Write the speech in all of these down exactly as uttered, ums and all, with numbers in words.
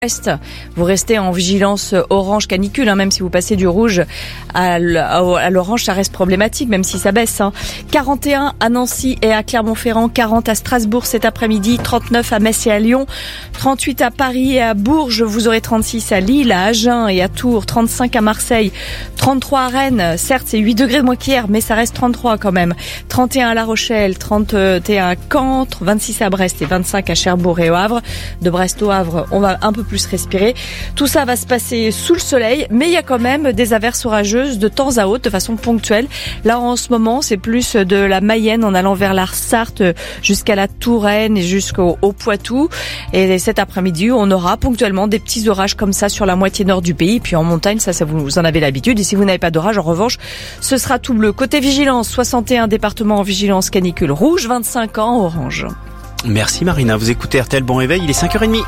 Est, vous restez en vigilance orange canicule, hein, même si vous passez du rouge à l'orange, ça reste problématique, même si ça baisse. Hein. quarante et un à Nancy et à Clermont-Ferrand, quarante à Strasbourg cet après-midi, trente-neuf à Metz et à Lyon, trente-huit à Paris et à Bourges, vous aurez trente-six à Lille, à Agen et à Tours, trente-cinq à Marseille, trente-trois à Rennes, certes c'est huit degrés de moins qu'hier, mais ça reste trente-trois quand même, trente et un à La Rochelle, trente et un à Caen, vingt-six à Brest et vingt-cinq à Cherbourg et au Havre. De Brest au Havre, on va un peu plus respirer. Tout ça va se passer sous le soleil, mais il y a quand même des averses orageuses de temps à autre, de façon ponctuelle. Là, en ce moment, c'est plus de la Mayenne en allant vers la Sarthe jusqu'à la Touraine et jusqu'au au Poitou. Et cet après-midi, on aura ponctuellement des petits orages comme ça sur la moitié nord du pays. Puis en montagne, ça, ça vous en avez l'habitude. Et si vous n'avez pas d'orage, en revanche, ce sera tout bleu. Côté vigilance, soixante et un départements en vigilance canicule rouge, vingt-cinq en orange. Merci Marina, vous écoutez R T L, bon réveil, il est cinq heures trente.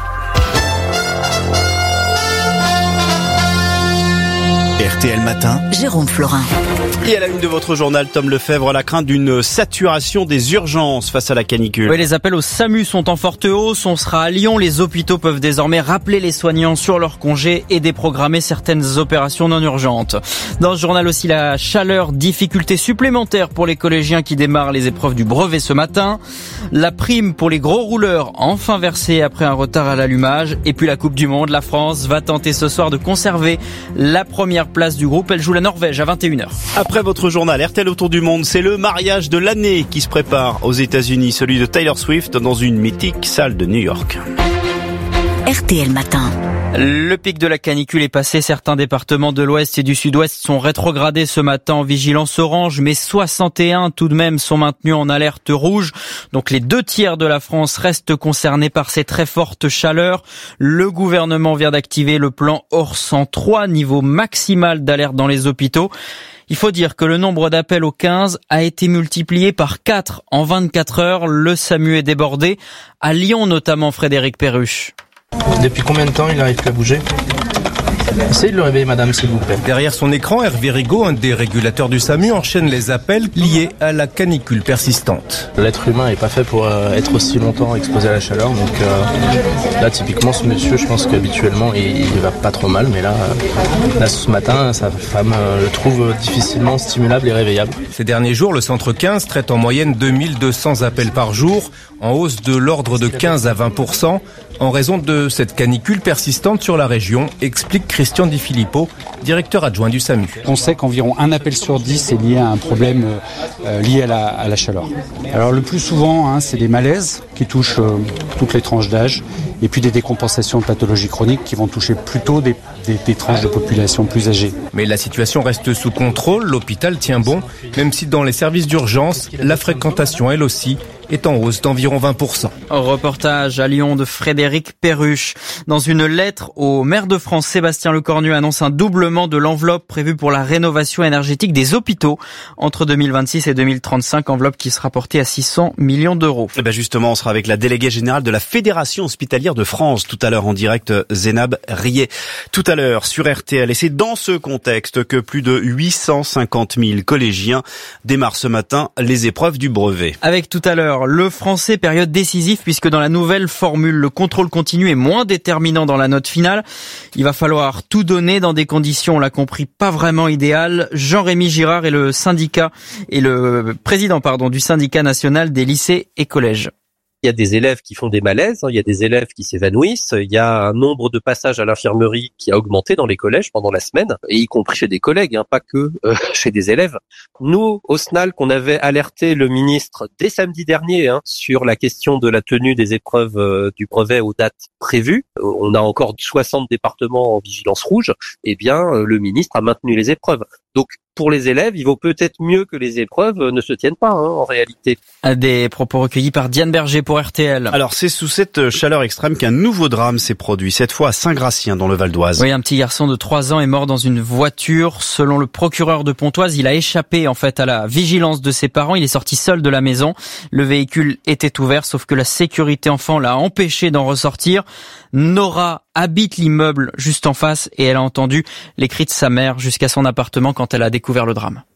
R T L Matin, Jérôme Florin. Et à la une de votre journal, Tom Lefebvre, la crainte d'une saturation des urgences face à la canicule. Oui, les appels au SAMU sont en forte hausse. On sera à Lyon. Les hôpitaux peuvent désormais rappeler les soignants sur leurs congés et déprogrammer certaines opérations non urgentes. Dans ce journal aussi, la chaleur, difficulté supplémentaire pour les collégiens qui démarrent les épreuves du brevet ce matin. La prime pour les gros rouleurs, enfin versée après un retard à l'allumage. Et puis la Coupe du Monde, la France va tenter ce soir de conserver la première place du groupe. Elle joue la Norvège à vingt et une heures. Après votre journal R T L autour du monde, c'est le mariage de l'année qui se prépare aux États-Unis, celui de Taylor Swift dans une mythique salle de New York. R T L Matin. Le pic de la canicule est passé. Certains départements de l'Ouest et du Sud-Ouest sont rétrogradés ce matin en vigilance orange, mais soixante et un tout de même sont maintenus en alerte rouge. Donc les deux tiers de la France restent concernés par ces très fortes chaleurs. Le gouvernement vient d'activer le plan Or cent trois, niveau maximal d'alerte dans les hôpitaux. Il faut dire que le nombre d'appels au quinze a été multiplié par quatre en vingt-quatre heures. Le SAMU est débordé. À Lyon notamment, Frédéric Perruche. Depuis combien de temps il n'arrive plus à bouger ? Essayez de le réveiller, madame, s'il vous plaît. Derrière son écran, Hervé Rigaud, un des régulateurs du SAMU, enchaîne les appels liés à la canicule persistante. L'être humain n'est pas fait pour euh, être aussi longtemps exposé à la chaleur. Donc euh, là, typiquement, ce monsieur, je pense qu'habituellement, il, il va pas trop mal. Mais là, euh, là ce matin, sa femme euh, le trouve difficilement stimulable et réveillable. Ces derniers jours, le centre quinze traite en moyenne deux mille deux cents appels par jour, en hausse de l'ordre de quinze à vingt pour cent, en raison de cette canicule persistante sur la région, explique Christian Di Filippo, directeur adjoint du SAMU. On sait qu'environ un appel sur dix est lié à un problème euh, lié à la, à la chaleur. Alors le plus souvent, hein, c'est des malaises qui touchent euh, toutes les tranches d'âge, et puis des décompensations de pathologies chroniques qui vont toucher plutôt des, des, des tranches de population plus âgées. Mais la situation reste sous contrôle, l'hôpital tient bon, même si dans les services d'urgence, la fréquentation, elle aussi, est en hausse d'environ vingt pour cent. Reportage à Lyon de Frédéric Perruche. Dans une lettre au maire de France, Sébastien Lecornu annonce un doublement de l'enveloppe prévue pour la rénovation énergétique des hôpitaux entre deux mille vingt-six et deux mille trente-cinq, enveloppe qui sera portée à six cents millions d'euros. Et ben justement, on sera avec la déléguée générale de la Fédération hospitalière de France tout à l'heure en direct, Zénab Riet. Tout à l'heure sur R T L, et c'est dans ce contexte que plus de huit cent cinquante mille collégiens démarrent ce matin les épreuves du brevet. Avec tout à l'heure le français, période décisive puisque dans la nouvelle formule, le contrôle continu est moins déterminant dans la note finale. Il va falloir tout donner dans des conditions, on l'a compris, pas vraiment idéales. Jean-Rémy Girard est le syndicat et le président, pardon, du syndicat national des lycées et collèges. Il y a des élèves qui font des malaises, il y a des élèves qui s'évanouissent, il y a un nombre de passages à l'infirmerie qui a augmenté dans les collèges pendant la semaine, et y compris chez des collègues, hein, pas que euh, chez des élèves. Nous, au S N A L, qu'on avait alerté le ministre dès samedi dernier hein, sur la question de la tenue des épreuves euh, du brevet aux dates prévues, on a encore soixante départements en vigilance rouge, eh bien euh, le ministre a maintenu les épreuves. Donc pour les élèves, il vaut peut-être mieux que les épreuves ne se tiennent pas, hein, en réalité. Des propos recueillis par Diane Berger pour R T L. Alors, c'est sous cette chaleur extrême qu'un nouveau drame s'est produit, cette fois à Saint-Gratien, dans le Val d'Oise. Oui, un petit garçon de trois ans est mort dans une voiture. Selon le procureur de Pontoise, il a échappé, en fait, à la vigilance de ses parents. Il est sorti seul de la maison. Le véhicule était ouvert, sauf que la sécurité enfant l'a empêché d'en ressortir. Nora habite l'immeuble juste en face et elle a entendu les cris de sa mère jusqu'à son appartement quand elle a découvert le drame.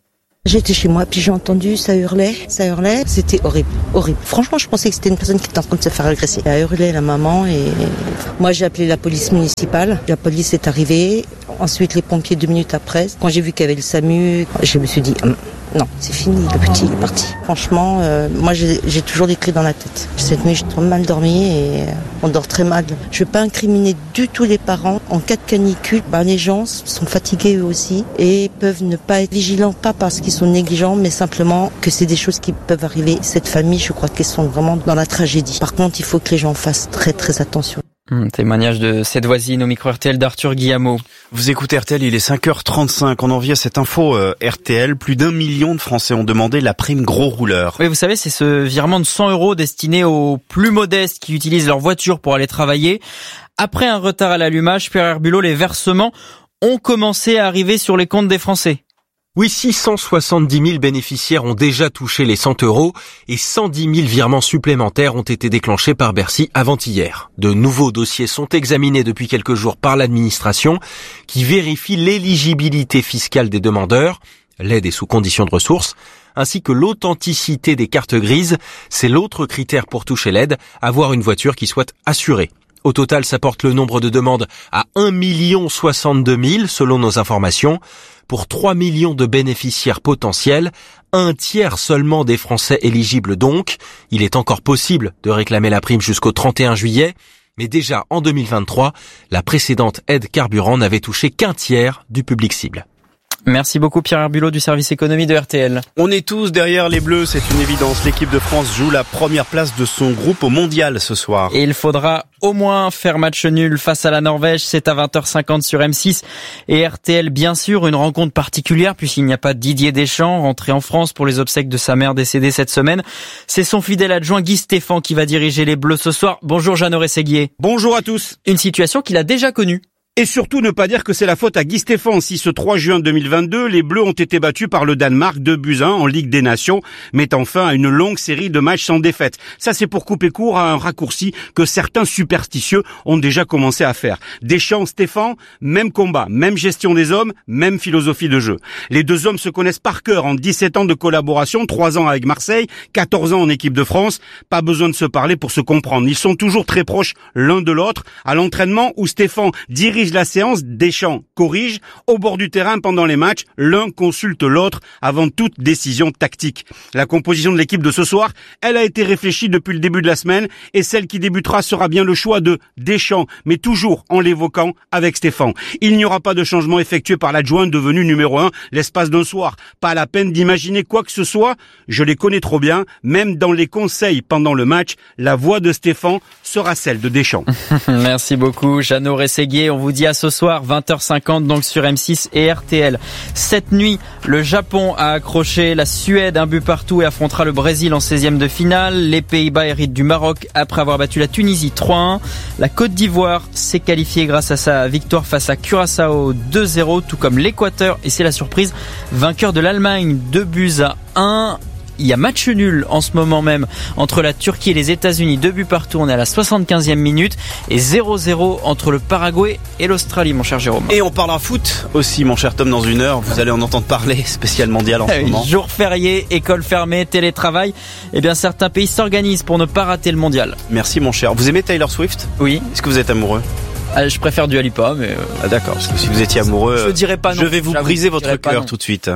J'étais chez moi, puis j'ai entendu, ça hurlait, ça hurlait. C'était horrible, horrible. Franchement, je pensais que c'était une personne qui était en train de se faire agresser. Elle a hurlé, la maman, et moi j'ai appelé la police municipale. La police est arrivée. Ensuite, les pompiers deux minutes après. Quand j'ai vu qu'il y avait le SAMU, je me suis dit, hum, non, c'est fini, le petit est parti. Franchement, euh, moi j'ai, j'ai toujours des cris dans la tête. Cette nuit, j'ai trop mal dormi et euh, on dort très mal. Je ne veux pas incriminer du tout les parents. En cas de canicule, ben, les gens sont fatigués eux aussi et peuvent ne pas être vigilants, pas parce qu'ils sont négligents, mais simplement que c'est des choses qui peuvent arriver. Cette famille, je crois qu'elles sont vraiment dans la tragédie. Par contre, il faut que les gens fassent très très attention. Hum, témoignage de cette voisine au micro R T L d'Arthur Guillamot. Vous écoutez R T L, il est cinq heures trente-cinq. On en vient à cette info euh, R T L. Plus d'un million de Français ont demandé la prime gros rouleur. Oui, vous savez, c'est ce virement de cent euros destiné aux plus modestes qui utilisent leur voiture pour aller travailler. Après un retard à l'allumage, Pierre Herbulot, les versements ont commencé à arriver sur les comptes des Français. Oui, six cent soixante-dix mille bénéficiaires ont déjà touché les cent euros et cent dix mille virements supplémentaires ont été déclenchés par Bercy avant-hier. De nouveaux dossiers sont examinés depuis quelques jours par l'administration qui vérifie l'éligibilité fiscale des demandeurs, l'aide est sous condition de ressources, ainsi que l'authenticité des cartes grises. C'est l'autre critère pour toucher l'aide, avoir une voiture qui soit assurée. Au total, ça porte le nombre de demandes à un million soixante-deux mille selon nos informations. Pour trois millions de bénéficiaires potentiels, un tiers seulement des Français éligibles donc. Il est encore possible de réclamer la prime jusqu'au trente et un juillet. Mais déjà en deux mille vingt-trois, la précédente aide carburant n'avait touché qu'un tiers du public cible. Merci beaucoup Pierre Herbulot du service économie de R T L. On est tous derrière les Bleus, c'est une évidence. L'équipe de France joue la première place de son groupe au mondial ce soir. Et il faudra au moins faire match nul face à la Norvège. C'est à vingt heures cinquante sur M six et R T L. Bien sûr, une rencontre particulière puisqu'il n'y a pas Didier Deschamps, rentré en France pour les obsèques de sa mère décédée cette semaine. C'est son fidèle adjoint Guy Stéphane qui va diriger les Bleus ce soir. Bonjour Jeannot Rességuier. Bonjour à tous. Une situation qu'il a déjà connue. Et surtout ne pas dire que c'est la faute à Guy Stéphane si ce trois juin deux mille vingt-deux, les Bleus ont été battus par le Danemark deux buts à un en Ligue des Nations, mettant fin à une longue série de matchs sans défaite. Ça, c'est pour couper court à un raccourci que certains superstitieux ont déjà commencé à faire. Deschamps, Stéphane, même combat, même gestion des hommes, même philosophie de jeu. Les deux hommes se connaissent par cœur en dix-sept ans de collaboration, trois ans avec Marseille, quatorze ans en équipe de France. Pas besoin de se parler pour se comprendre. Ils sont toujours très proches l'un de l'autre. À l'entraînement où Stéphane dirige la séance, Deschamps corrige. Au bord du terrain pendant les matchs, l'un consulte l'autre avant toute décision tactique. La composition de l'équipe de ce soir, elle a été réfléchie depuis le début de la semaine et celle qui débutera sera bien le choix de Deschamps, mais toujours en l'évoquant avec Stéphane. Il n'y aura pas de changement effectué par l'adjoint devenu numéro un l'espace d'un soir. Pas la peine d'imaginer quoi que ce soit. Je les connais trop bien. Même dans les conseils pendant le match, la voix de Stéphane sera celle de Deschamps. Merci beaucoup Jeannot Rességuier. On vous dit à ce soir, vingt heures cinquante, donc sur M six et R T L. Cette nuit, le Japon a accroché la Suède un but partout et affrontera le Brésil en seizième de finale. Les Pays-Bas héritent du Maroc après avoir battu la Tunisie trois à un. La Côte d'Ivoire s'est qualifiée grâce à sa victoire face à Curaçao deux zéro, tout comme l'Équateur, et c'est la surprise, vainqueur de l'Allemagne deux buts à un. Il y a match nul en ce moment même entre la Turquie et les États-Unis, deux buts partout, on est à la soixante-quinzième minute, et zéro zéro entre le Paraguay et l'Australie, mon cher Jérôme. Et on parlera foot aussi, mon cher Tom, dans une heure. Vous allez en entendre parler, spécial mondial en ce moment. Jour férié, école fermée, télétravail. Eh bien, certains pays s'organisent pour ne pas rater le mondial. Merci, mon cher. Vous aimez Taylor Swift ? Oui. Est-ce que vous êtes amoureux ? Ah, je préfère Dua Lipa, mais... Euh... Ah d'accord, parce que si vous étiez amoureux, je dirais pas non. Je vais vous briser votre cœur tout de suite.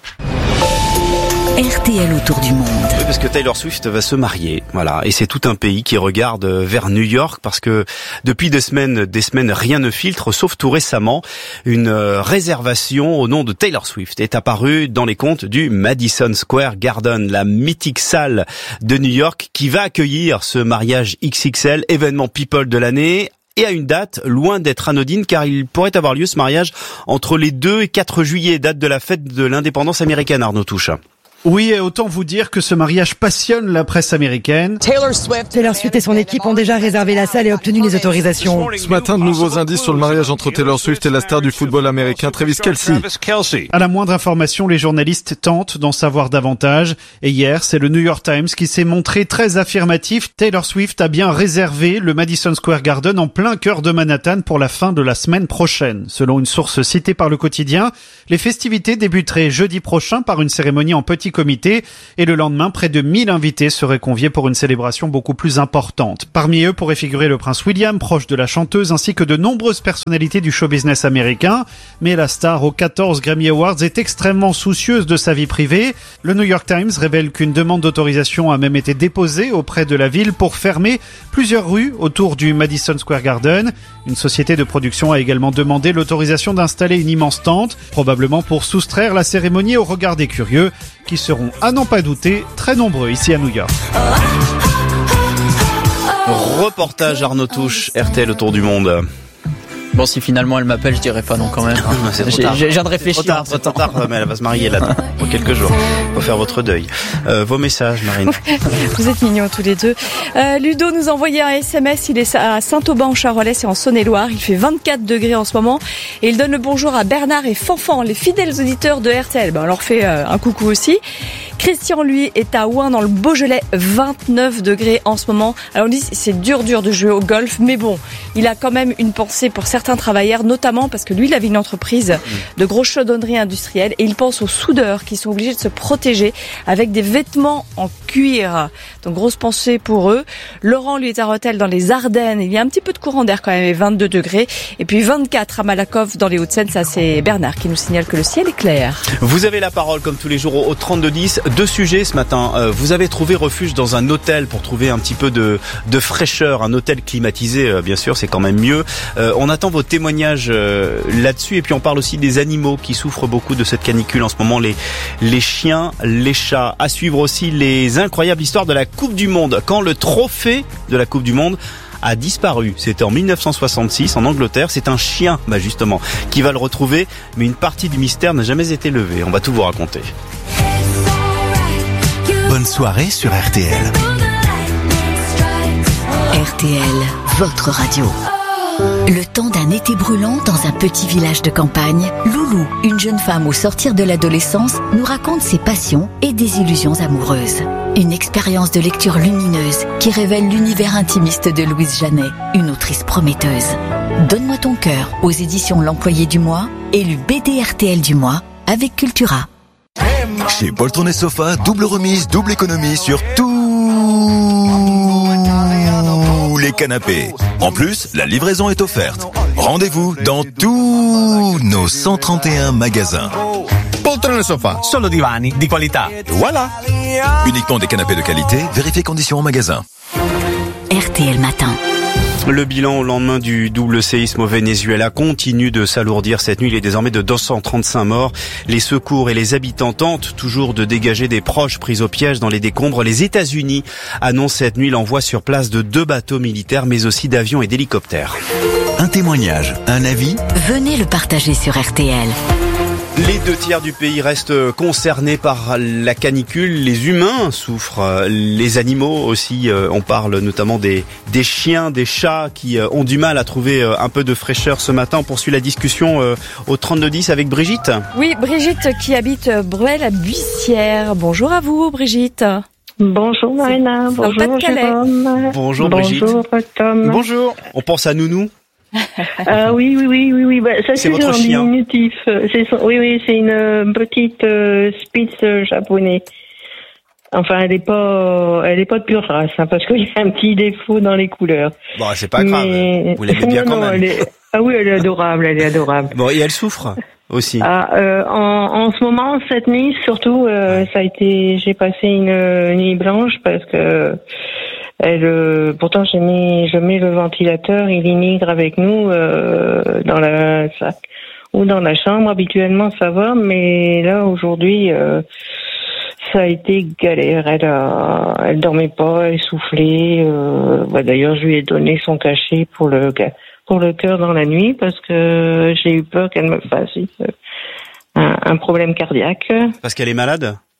R T L autour du monde. Oui, parce que Taylor Swift va se marier, voilà, et c'est tout un pays qui regarde vers New York parce que depuis des semaines, des semaines, rien ne filtre, sauf tout récemment, une réservation au nom de Taylor Swift est apparue dans les comptes du Madison Square Garden, la mythique salle de New York qui va accueillir ce mariage X X L, événement people de l'année. Et à une date loin d'être anodine car il pourrait avoir lieu ce mariage entre les deux et quatre juillet, date de la fête de l'indépendance américaine, Arnaud Touche. Oui, et autant vous dire que ce mariage passionne la presse américaine. Taylor Swift. Taylor Swift et son équipe ont déjà réservé la salle et obtenu les autorisations. Ce matin, de nouveaux indices sur le mariage entre Taylor Swift et la star du football américain Travis Kelce. À la moindre information, les journalistes tentent d'en savoir davantage. Et hier, c'est le New York Times qui s'est montré très affirmatif. Taylor Swift a bien réservé le Madison Square Garden en plein cœur de Manhattan pour la fin de la semaine prochaine. Selon une source citée par le quotidien, les festivités débuteraient jeudi prochain par une cérémonie en petit comité et le lendemain, près de mille invités seraient conviés pour une célébration beaucoup plus importante. Parmi eux pourrait figurer le prince William, proche de la chanteuse, ainsi que de nombreuses personnalités du show business américain. Mais la star aux quatorze Grammy Awards est extrêmement soucieuse de sa vie privée. Le New York Times révèle qu'une demande d'autorisation a même été déposée auprès de la ville pour fermer plusieurs rues autour du Madison Square Garden. Une société de production a également demandé l'autorisation d'installer une immense tente, probablement pour soustraire la cérémonie au regard des curieux, qui seront, à n'en pas douter, très nombreux ici à New York. Reportage Arnaud Touche, R T L autour du monde. Bon, si finalement elle m'appelle, je dirais pas non quand même. C'est j'ai, j'ai, j'ai de réfléchir. Trop tard, c'est trop tard, mais elle va se marier là pour quelques jours. Faut faire votre deuil. Euh, vos messages, Marine. Vous êtes mignons tous les deux. Euh, Ludo nous a envoyé un S M S. Il est à Saint-Aubin en Charolais, c'est en Saône-et-Loire. Il fait vingt-quatre degrés en ce moment et il donne le bonjour à Bernard et Fanfan, les fidèles auditeurs de R T L. Ben, on leur fait euh, un coucou aussi. Christian, lui, est à Ouin dans le Beaujolais, vingt-neuf degrés en ce moment. Alors on dit c'est dur dur de jouer au golf, mais bon, il a quand même une pensée pour certains travailleurs, notamment parce que lui, il avait une entreprise de grosses chaudronneries industrielles et il pense aux soudeurs qui sont obligés de se protéger avec des vêtements en cuir. Donc grosse pensée pour eux. Laurent, lui, est à Rethel dans les Ardennes. Il y a un petit peu de courant d'air quand même, et vingt-deux degrés. Et puis vingt-quatre à Malakoff dans les Hauts-de-Seine. Ça, c'est Bernard qui nous signale que le ciel est clair. Vous avez la parole comme tous les jours au trente-deux dix. Deux sujets ce matin. Euh, vous avez trouvé refuge dans un hôtel pour trouver un petit peu de, de fraîcheur. Un hôtel climatisé, euh, bien sûr, c'est quand même mieux. Euh, on attend vos témoignages euh, là-dessus. Et puis on parle aussi des animaux qui souffrent beaucoup de cette canicule en ce moment. Les, les chiens, les chats. À suivre aussi les incroyables histoires de la Coupe du Monde. Quand le trophée de la Coupe du Monde a disparu. C'était en mille neuf cent soixante-six en Angleterre. C'est un chien, bah justement, qui va le retrouver. Mais une partie du mystère n'a jamais été levée. On va tout vous raconter. Bonne soirée sur R T L. R T L, votre radio. Le temps d'un été brûlant dans un petit village de campagne, Loulou, une jeune femme au sortir de l'adolescence, nous raconte ses passions et des illusions amoureuses. Une expérience de lecture lumineuse qui révèle l'univers intimiste de Louise Janet, une autrice prometteuse. Donne-moi ton cœur aux éditions L'Employé du mois, élu B D R T L du mois avec Cultura. Chez Poltron et Sofa, double remise, double économie sur tous les canapés. En plus, la livraison est offerte. Rendez-vous dans tous nos cent trente et un magasins. Poltron et Sofa, solo divani di qualità. Voilà. Uniquement des canapés de qualité, vérifiez conditions en magasin. R T L Matin. Le bilan au lendemain du double séisme au Venezuela continue de s'alourdir cette nuit. Il est désormais de deux cent trente-cinq morts. Les secours et les habitants tentent toujours de dégager des proches pris au piège dans les décombres. Les États-Unis annoncent cette nuit l'envoi sur place de deux bateaux militaires, mais aussi d'avions et d'hélicoptères. Un témoignage, un avis ? Venez le partager sur R T L. Les deux tiers du pays restent concernés par la canicule. Les humains souffrent, les animaux aussi. On parle notamment des, des chiens, des chats qui ont du mal à trouver un peu de fraîcheur ce matin. On poursuit la discussion au trente-deux dix avec Brigitte. Oui, Brigitte qui habite Bruel à Buissière. Bonjour à vous, Brigitte. Bonjour Marina, bonjour Jérôme. Bonjour Brigitte. Bonjour Tom. Bonjour. On pense à Nounou. Ah oui oui oui oui oui bah, ça c'est, c'est votre un chien. diminutif. C'est son, oui oui c'est une euh, petite euh, Spitz euh, japonais. Enfin elle est pas elle est pas de pure race hein, parce qu'il y a un petit défaut dans les couleurs. Bon c'est pas grave. Mais... Vous l'aimez bien non, quand non, même. Elle est... Ah oui elle est adorable elle est adorable. Bon et elle souffre aussi. Ah, euh, en, en ce moment cette nuit surtout euh, ça a été j'ai passé une, une nuit blanche parce que Elle, euh, pourtant, j'ai mis, je mets le ventilateur, il immigre avec nous euh, dans la salle ou dans la chambre. Habituellement, ça va, mais là aujourd'hui, euh, ça a été galère. Elle a, elle dormait pas, elle soufflait. Euh, bah, d'ailleurs, je lui ai donné son cachet pour le pour le cœur dans la nuit parce que j'ai eu peur qu'elle me fasse un, un problème cardiaque. Parce qu'elle est malade.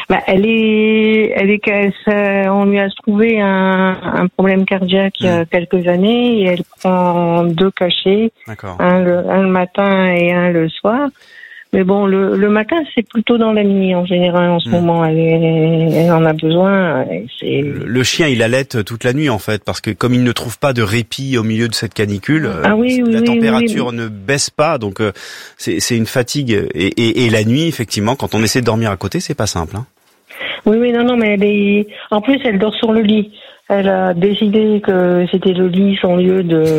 Bah, elle est, elle est, ça, on lui a trouvé un, un problème cardiaque il y a mmh. quelques années et elle prend deux cachets, un le, un le matin et un le soir. Mais bon, le, le matin, c'est plutôt dans la nuit en général en ce mmh. moment. Elle, est, elle en a besoin. C'est... Le, le chien, il allait toute la nuit en fait, parce que comme il ne trouve pas de répit au milieu de cette canicule, ah, oui, la oui, température oui, oui. ne baisse pas, donc euh, c'est, c'est une fatigue. Et, et, et la nuit, effectivement, quand on essaie de dormir à côté, c'est pas simple. Hein. Oui, oui, non, non, mais elle est. En plus, elle dort sur le lit. Elle a décidé que c'était le lit son lieu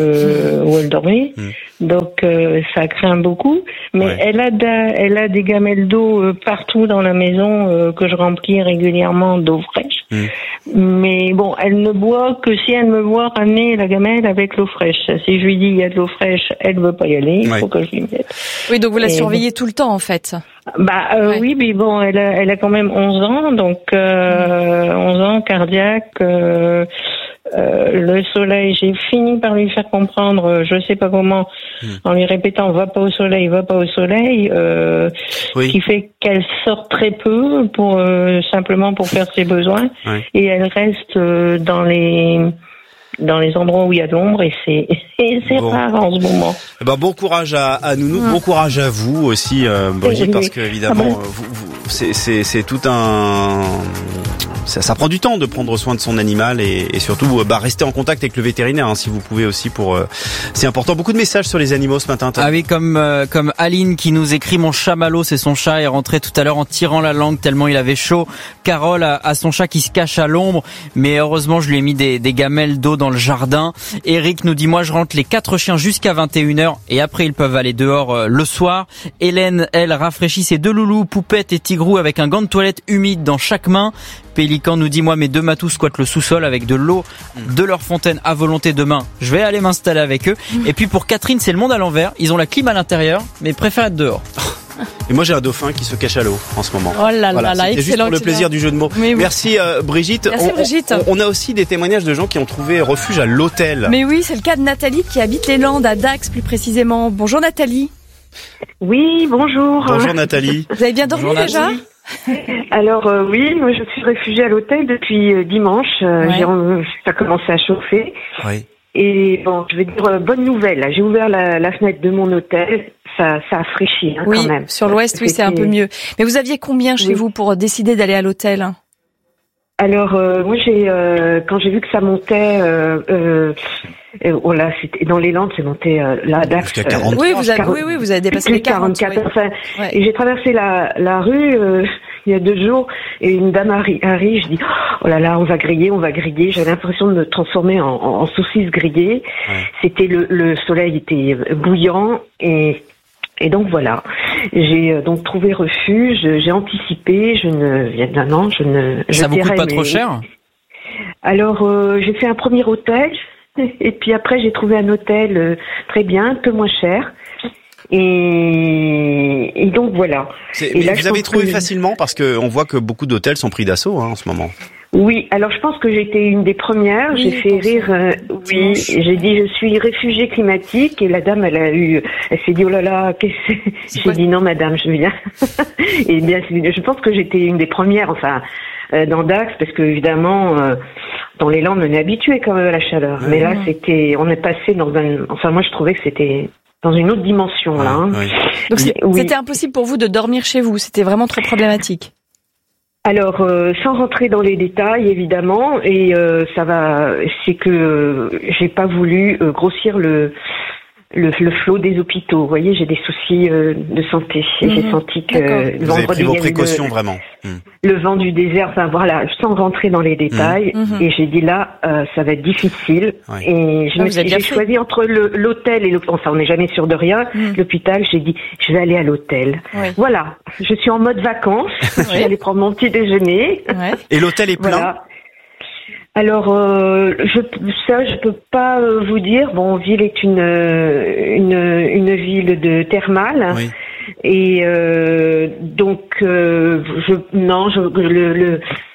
de où elle dormait, mmh. donc euh, ça craint beaucoup. Mais ouais. elle a de, elle a des gamelles d'eau euh, partout dans la maison euh, que je remplis régulièrement d'eau fraîche. Mmh. Mais bon, elle ne boit que si elle me voit ramener la gamelle avec l'eau fraîche. Si je lui dis il y a de l'eau fraîche, elle veut pas y aller. Il ouais. faut que je lui mette. Oui, donc vous la Et surveillez bon. tout le temps en fait. Bah euh, ouais. oui, mais bon, elle a, elle a quand même onze ans, donc euh, mmh. onze ans, cardiaque. Euh, euh, le soleil, j'ai fini par lui faire comprendre, je sais pas comment, mmh. en lui répétant va pas au soleil, va pas au soleil, euh, oui. ce qui fait qu'elle sort très peu pour euh, simplement pour faire ses besoins, ouais. et elle reste euh, dans les dans les endroits où il y a de l'ombre et c'est et c'est bon. rare en ce moment. Eh ben bon courage à, à Nounou, ah. bon courage à vous aussi, euh, Brigitte, oui, parce que évidemment, ah bon. vous, vous, c'est, c'est, c'est tout un, ça, ça prend du temps de prendre soin de son animal et, et surtout bah, rester en contact avec le vétérinaire hein, si vous pouvez aussi pour. Euh, c'est important. Beaucoup de messages sur les animaux ce matin. Ah oui, comme euh, comme Aline qui nous écrit mon chamallow, c'est son chat est rentré tout à l'heure en tirant la langue tellement il avait chaud. Carole a, a son chat qui se cache à l'ombre, mais heureusement je lui ai mis des, des gamelles d'eau dans le jardin. Eric nous dit moi je rentre les quatre chiens jusqu'à vingt et une heures et après ils peuvent aller dehors euh, le soir. Hélène elle rafraîchit ses deux loulous, Poupette et Tigrou avec un gant de toilette humide dans chaque main. Pélican nous dit moi mes deux matous squattent le sous-sol avec de l'eau de leur fontaine à volonté demain. Je vais aller m'installer avec eux. Et puis pour Catherine c'est le monde à l'envers. Ils ont la clim à l'intérieur mais préfèrent être dehors. Et moi j'ai un dauphin qui se cache à l'eau en ce moment. Oh là voilà, là, c'était juste pour le plaisir du jeu de mots. Oui, oui. Merci euh, Brigitte. Merci on, Brigitte. On, on a aussi des témoignages de gens qui ont trouvé refuge à l'hôtel. Mais oui, c'est le cas de Nathalie qui habite les Landes à Dax plus précisément. Bonjour Nathalie. Oui, bonjour. Bonjour Nathalie. Vous avez bien dormi bonjour, déjà? Alors euh, oui, moi je suis réfugiée à l'hôtel depuis euh, dimanche. Euh, ouais. j'ai, ça a commencé à chauffer. Oui. Et bon, je vais dire euh, bonne nouvelle. Là, j'ai ouvert la, la fenêtre de mon hôtel. Ça, ça a fraîchi hein, oui, quand même. Sur l'ouest, oui, c'est un peu mieux. Mais vous aviez combien chez oui. vous pour décider d'aller à l'hôtel? Alors euh, moi j'ai euh, quand j'ai vu que ça montait, euh, euh, euh, voilà, c'était dans les Landes, c'est monté euh, là à Dax. Jusqu'à quarante. Oui, vous avez, oui, oui, vous avez dépassé les quarante. quarante-quatre. Oui. Enfin, ouais. Et j'ai traversé la, la rue euh, il y a deux jours et une dame arrive. Je dis oh là là, on va griller, on va griller. J'avais l'impression de me transformer en, en, en saucisse grillée. Ouais. C'était le, le soleil était bouillant et Et donc voilà, j'ai donc trouvé refuge, j'ai anticipé, je ne, évidemment, je ne. Je Ça vous coûte pas mais... trop cher? Alors euh, j'ai fait un premier hôtel et puis après j'ai trouvé un hôtel euh, très bien, un peu moins cher. Et, et donc voilà. Et mais là, vous avez trouvé que... facilement parce que on voit que beaucoup d'hôtels sont pris d'assaut hein, en ce moment. Oui, alors je pense que j'ai été une des premières. Oui, j'ai fait rire. Euh, oui, j'ai dit je suis réfugiée climatique et la dame elle a eu, elle s'est dit oh là là, qu'est-ce que c'est J'ai dit non madame, je viens. Et bien, je pense que j'étais une des premières, enfin euh, dans Dax, parce que évidemment euh, dans les Landes on est habitué quand même à la chaleur. Mmh. Mais là c'était, on est passé dans un, enfin moi je trouvais que c'était dans une autre dimension là. Hein. Oui. Donc c'est, oui. C'était impossible pour vous de dormir chez vous. C'était vraiment trop problématique. Alors, euh, sans rentrer dans les détails, évidemment, et euh, ça va, c'est que euh, j'ai pas voulu euh, grossir le, le le flot des hôpitaux. Vous voyez, j'ai des soucis euh, de santé. Et mmh. j'ai senti que le Vous avez pris vos précautions le, vraiment. Mmh. Le vent du désert, enfin voilà, sans rentrer dans les détails. Mmh. Et j'ai dit là, euh, ça va être difficile. Ouais. Et je ah, me suis, j'ai fait. choisi entre le, l'hôtel et le, enfin on n'est jamais sûr de rien. Mmh. L'hôpital, j'ai dit, je vais aller à l'hôtel. Ouais. Voilà, je suis en mode vacances. Je vais aller prendre mon petit déjeuner. Ouais. Et l'hôtel est plein. Voilà. Alors, euh, je, ça, je peux pas euh, vous dire. Bon, Ville est une une une ville de thermale, oui. et euh, donc euh, je non, je, le, le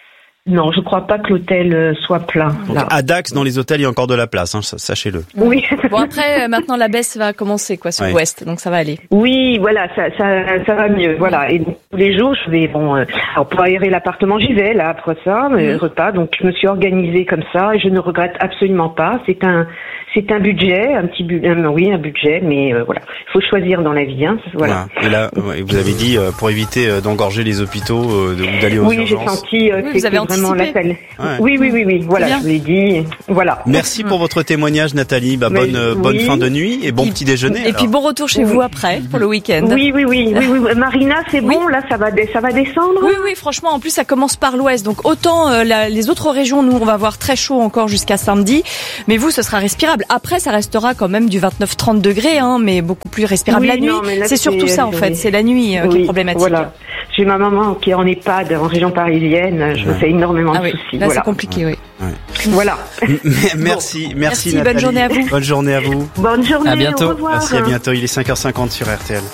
Non, je crois pas que l'hôtel soit plein. Donc, là. à Dax, dans les hôtels, il y a encore de la place, hein, sachez-le. Oui. Bon, après, maintenant, la baisse va commencer, quoi, sur ouais. l'ouest, donc ça va aller. Oui, voilà, ça, ça, ça va mieux, voilà. Et donc, tous les jours, je vais, bon, euh, alors pour aérer l'appartement, j'y vais, là, après ça, mais Mmh. repas, donc je me suis organisée comme ça, et je ne regrette absolument pas. C'est un, c'est un budget, un petit budget, oui, un budget, mais euh, voilà. Il faut choisir dans la vie, hein, voilà. voilà. Et là, ouais, vous avez dit, euh, pour éviter euh, d'engorger les hôpitaux, euh, de, ou d'aller aux oui, urgences. Oui, j'ai senti, euh, oui, c'était vraiment la salle. Ouais. Oui, oui, oui, oui, voilà, je vous l'ai dit, voilà. Merci pour votre témoignage, Nathalie. Bah, Mais, bonne, euh, bonne oui. fin de nuit et bon petit déjeuner. Et alors. puis bon retour chez oui. vous après, pour le week-end. Oui, oui, oui, oui, oui. Marina, c'est bon, là, ça va, ça va descendre? Oui, oui, franchement, en plus, ça commence par l'ouest. Donc, autant euh, la, les autres régions, nous, on va avoir très chaud encore jusqu'à samedi. Mais vous, ce sera respirable. Après, ça restera quand même du vingt-neuf trente degrés, hein, mais beaucoup plus respirable Oui, la nuit. non, mais là, c'est surtout c'est- ça, en fait. C'est la nuit euh, oui, qui est problématique. Voilà. J'ai ma maman qui est en EHPAD en région parisienne. Je me fais énormément Ah de oui, soucis. là, voilà. c'est compliqué, oui. Ouais. Voilà. merci, merci, Merci, Nathalie. bonne journée à vous. Bonne journée à vous. Bonne journée. À bientôt. Au revoir. Merci, à bientôt. Il est cinq heures cinquante sur R T L.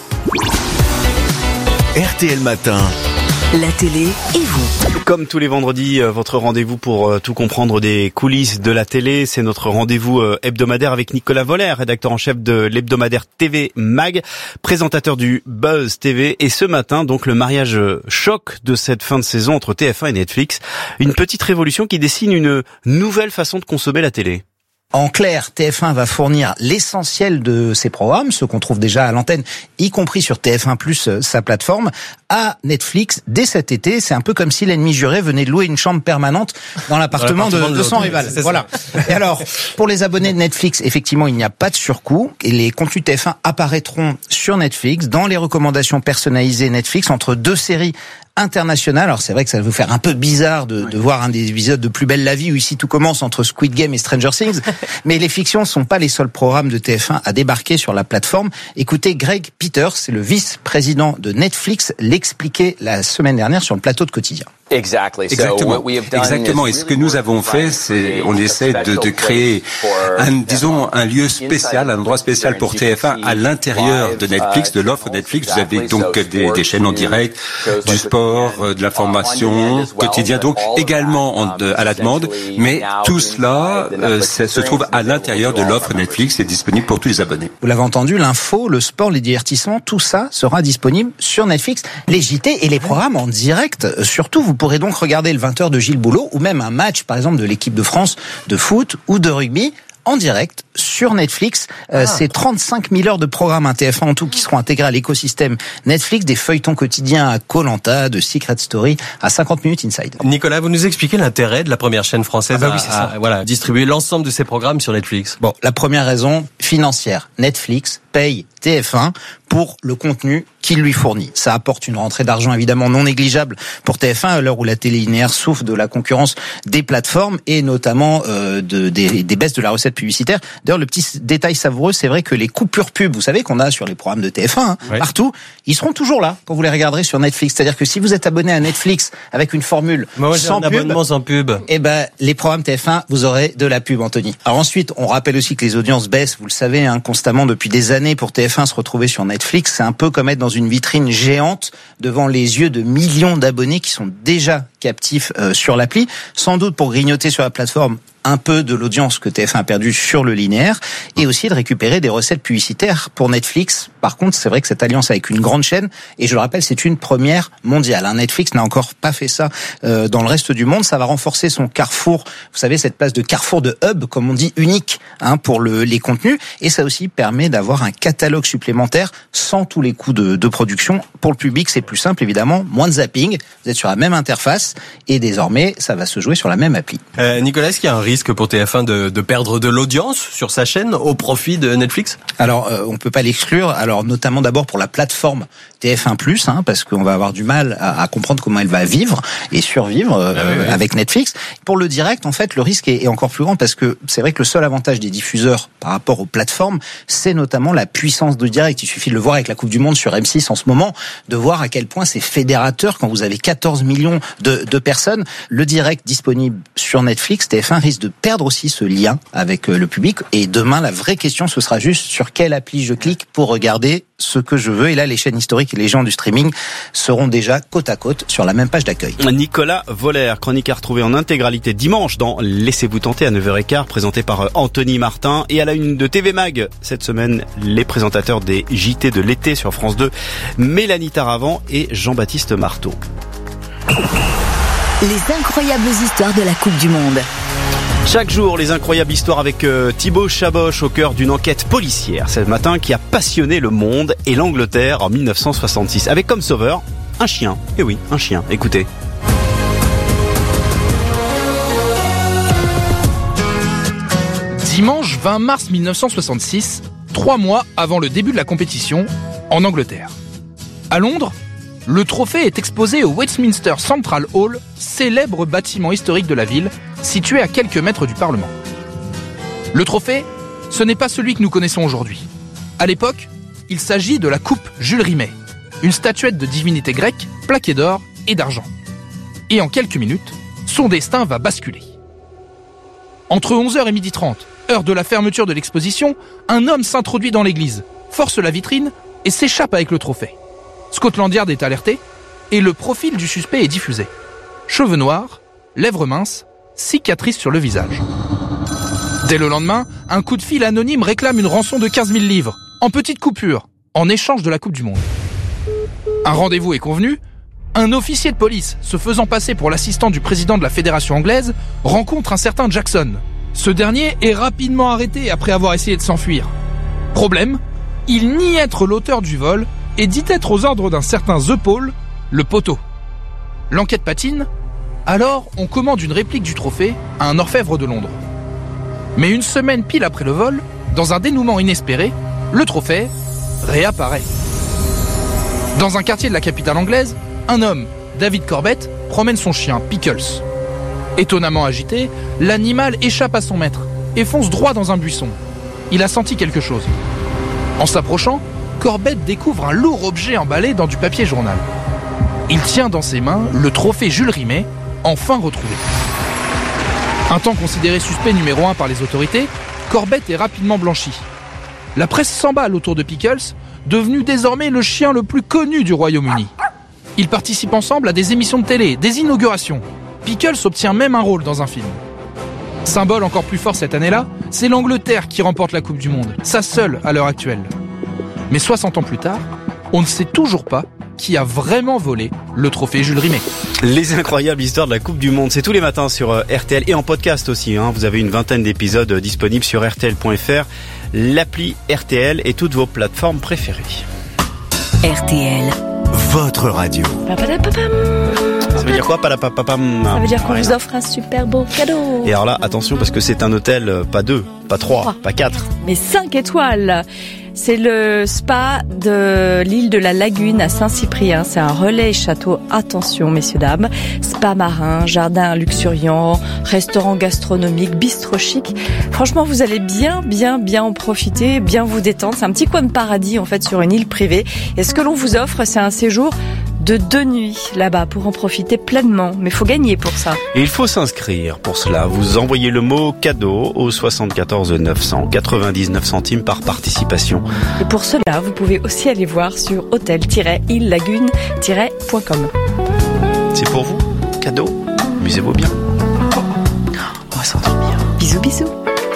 R T L Matin. La télé et vous. Comme tous les vendredis, euh, votre rendez-vous pour euh, tout comprendre des coulisses de la télé, c'est notre rendez-vous euh, hebdomadaire avec Nicolas Voller, rédacteur en chef de l'hebdomadaire T V Mag, présentateur du Buzz T V. Et ce matin, donc, le mariage euh, choc de cette fin de saison entre T F un et Netflix. Une petite révolution qui dessine une nouvelle façon de consommer la télé. En clair, T F un va fournir l'essentiel de ses programmes, ceux qu'on trouve déjà à l'antenne, y compris sur T F un plus, sa plateforme, à Netflix dès cet été. C'est un peu comme si l'ennemi juré venait de louer une chambre permanente dans l'appartement de, de son rival. Voilà. Et alors, pour les abonnés de Netflix, effectivement, il n'y a pas de surcoût et les contenus T F un apparaîtront sur Netflix dans les recommandations personnalisées Netflix entre deux séries internationales. Alors c'est vrai que ça va vous faire un peu bizarre de, de voir un des épisodes de Plus belle la vie où ici tout commence entre Squid Game et Stranger Things, mais les fictions ne sont pas les seuls programmes de T F un à débarquer sur la plateforme. Écoutez, Greg Peters, c'est le vice-président de Netflix, l'expliquait la semaine dernière sur le plateau de Quotidien. Exactement. Exactement. Et ce que nous avons fait, c'est on essaie de, de créer un, disons, un lieu spécial, un endroit spécial pour T F un à l'intérieur de Netflix, de l'offre Netflix. Vous avez donc des, des chaînes en direct, du sport, de l'information, quotidien, donc également en, de, à la demande. Mais tout cela euh, ça se trouve à l'intérieur de l'offre Netflix et disponible pour tous les abonnés. Vous l'avez entendu, l'info, le sport, les divertissements, tout ça sera disponible sur Netflix. Les J T et les programmes en direct, surtout, vous pourrez donc regarder le vingt heures de Gilles Boulot ou même un match, par exemple, de l'équipe de France de foot ou de rugby en direct sur Netflix. Euh, ah. C'est trente-cinq mille heures de programmes, un T F un en tout, qui seront intégrés à l'écosystème Netflix, des feuilletons quotidiens à Koh-Lanta, de Secret Story à cinquante minutes inside. Nicolas, vous nous expliquez l'intérêt de la première chaîne française ah bah oui, c'est à, ça. à voilà, distribuer l'ensemble de ses programmes sur Netflix. Bon, la première raison financière. Netflix paye T F un pour le contenu qu'il lui fournit. Ça apporte une rentrée d'argent évidemment non négligeable pour T F un à l'heure où la télé linéaire souffre de la concurrence des plateformes et notamment euh, de, des, des baisses de la recette publicitaire. D'ailleurs, le petit détail savoureux, c'est vrai que les coupures pub, vous savez qu'on a sur les programmes de T F un, hein, oui. partout, ils seront toujours là quand vous les regarderez sur Netflix. C'est-à-dire que si vous êtes abonné à Netflix avec une formule Moi, sans un pub, abonnement sans pub, eh ben les programmes T F un, vous aurez de la pub, Anthony. Alors ensuite, on rappelle aussi que les audiences baissent, vous le savez, hein, constamment depuis des années. Pour T F un, se retrouver sur Netflix, c'est un peu comme être dans une vitrine géante devant les yeux de millions d'abonnés qui sont déjà captifs euh, sur l'appli, sans doute pour grignoter sur la plateforme un peu de l'audience que T F un a perdu sur le linéaire et aussi de récupérer des recettes publicitaires pour Netflix. Par contre, c'est vrai que cette alliance avec une grande chaîne, et je le rappelle, c'est une première mondiale. Hein. Netflix n'a encore pas fait ça euh, dans le reste du monde. Ça va renforcer son carrefour, vous savez, cette place de carrefour de hub, comme on dit, unique hein, pour le, les contenus. Et ça aussi permet d'avoir un catalogue supplémentaire sans tous les coûts de, de production. Pour le public, c'est plus simple, évidemment, moins de zapping. Vous êtes sur la même interface et désormais, ça va se jouer sur la même appli. Euh, Nicolas, est-ce qu'il y a un risque pour T F un de, de perdre de l'audience sur sa chaîne au profit de Netflix? Alors, euh, on peut pas l'exclure. Alors, notamment d'abord pour la plateforme T F un plus, hein, parce qu'on va avoir du mal à, à comprendre comment elle va vivre et survivre euh, ah oui, oui. avec Netflix. Pour le direct, en fait, le risque est, est encore plus grand parce que c'est vrai que le seul avantage des diffuseurs par rapport aux plateformes, c'est notamment la puissance de direct. Il suffit de le voir avec la Coupe du Monde sur M six en ce moment, de voir à quel point c'est fédérateur quand vous avez quatorze millions de, de personnes. Le direct disponible sur Netflix, T F un risque de de perdre aussi ce lien avec le public. Et demain, la vraie question, ce sera juste sur quelle appli je clique pour regarder ce que je veux. Et là, les chaînes historiques et les gens du streaming seront déjà côte à côte sur la même page d'accueil. Nicolas Voller, chronique à retrouver en intégralité dimanche dans Laissez-vous tenter à neuf heures quinze, présenté par Anthony Martin. Et à la une de T V Mag, cette semaine, les présentateurs des J T de l'été sur France deux, Mélanie Taravant et Jean-Baptiste Marteau. Les incroyables histoires de la Coupe du Monde. Chaque jour, les incroyables histoires avec euh, Thibaut Chaboch au cœur d'une enquête policière ce matin qui a passionné le monde et l'Angleterre en dix-neuf cent soixante-six. Avec comme sauveur, un chien. Eh oui, un chien. Écoutez. Dimanche vingt mars mille neuf cent soixante-six, trois mois avant le début de la compétition, en Angleterre. À Londres, le trophée est exposé au Westminster Central Hall, célèbre bâtiment historique de la ville, situé à quelques mètres du Parlement. Le trophée, ce n'est pas celui que nous connaissons aujourd'hui. À l'époque, il s'agit de la coupe Jules Rimet, une statuette de divinité grecque plaquée d'or et d'argent. Et en quelques minutes, son destin va basculer. Entre onze heures et midi trente, heure de la fermeture de l'exposition, un homme s'introduit dans l'église, force la vitrine et s'échappe avec le trophée. Scotland Yard est alerté et le profil du suspect est diffusé. Cheveux noirs, lèvres minces, cicatrices sur le visage. Dès le lendemain, un coup de fil anonyme réclame une rançon de quinze mille livres, en petite coupure, en échange de la Coupe du Monde. Un rendez-vous est convenu. Un officier de police, se faisant passer pour l'assistant du président de la fédération anglaise, rencontre un certain Jackson. Ce dernier est rapidement arrêté après avoir essayé de s'enfuir. Problème, il nie être l'auteur du vol et dit être aux ordres d'un certain The Paul, le poteau. L'enquête patine. Alors, on commande une réplique du trophée à un orfèvre de Londres. Mais une semaine pile après le vol, dans un dénouement inespéré, le trophée réapparaît. Dans un quartier de la capitale anglaise, un homme, David Corbett, promène son chien, Pickles. Étonnamment agité, l'animal échappe à son maître et fonce droit dans un buisson. Il a senti quelque chose. En s'approchant, Corbett découvre un lourd objet emballé dans du papier journal. Il tient dans ses mains le trophée Jules Rimet, enfin retrouvé. Un temps considéré suspect numéro un par les autorités, Corbett est rapidement blanchi. La presse s'emballe autour de Pickles, devenu désormais le chien le plus connu du Royaume-Uni. Ils participent ensemble à des émissions de télé, des inaugurations. Pickles obtient même un rôle dans un film. Symbole encore plus fort cette année-là, c'est l'Angleterre qui remporte la Coupe du Monde, sa seule à l'heure actuelle. Mais soixante ans plus tard, on ne sait toujours pas qui a vraiment volé le trophée Jules Rimet. Les incroyables histoires de la Coupe du Monde, c'est tous les matins sur R T L et en podcast aussi. Hein. Vous avez une vingtaine d'épisodes disponibles sur R T L point F R, l'appli R T L et toutes vos plateformes préférées. R T L, votre radio. Ça veut dire quoi, palapapapam? Ça veut dire qu'on vous offre un super beau cadeau. Et alors là, attention, parce que c'est un hôtel, pas deux, pas trois, trois. pas quatre. Mais cinq étoiles. C'est le spa de l'île de la Lagune à Saint-Cyprien. C'est un relais château. Attention, messieurs, dames. Spa marin, jardin luxuriant, restaurant gastronomique, bistrot chic. Franchement, vous allez bien, bien, bien en profiter, bien vous détendre. C'est un petit coin de paradis, en fait, sur une île privée. Et ce que l'on vous offre, c'est un séjour de deux nuits là-bas pour en profiter pleinement. Mais il faut gagner pour ça. Et il faut s'inscrire pour cela. Vous envoyez le mot cadeau au soixante-quatorze neuf cents, quatre-vingt-dix-neuf centimes par participation. Et pour cela, vous pouvez aussi aller voir sur hôtel tiret île lagune tiret point com. C'est pour vous, cadeau. Amusez-vous bien. On va s'endormir. Bisous, bisous.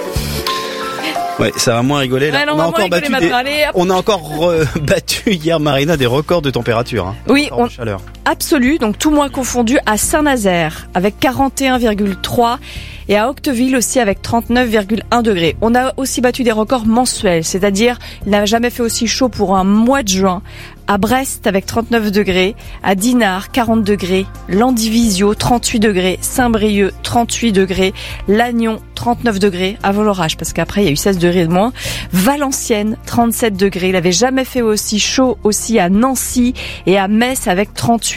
Ouais, ça va moins rigoler. Là. Ouais, non, on, a encore battu des... Allez, on a encore euh, battu hier, Marina, des records de température. Hein. Oui, on... de chaleur. Absolu, donc tout mois confondu à Saint-Nazaire avec quarante et un virgule trois et à Octeville aussi avec trente-neuf virgule un degrés. On a aussi battu des records mensuels, c'est-à-dire il n'a jamais fait aussi chaud pour un mois de juin. À Brest avec trente-neuf degrés, à Dinard quarante degrés, Landivisio trente-huit degrés, Saint-Brieuc trente-huit degrés, Lannion trente-neuf degrés avant l'orage parce qu'après il y a eu seize degrés de moins, Valenciennes trente-sept degrés, il n'avait jamais fait aussi chaud aussi à Nancy et à Metz avec trente-huit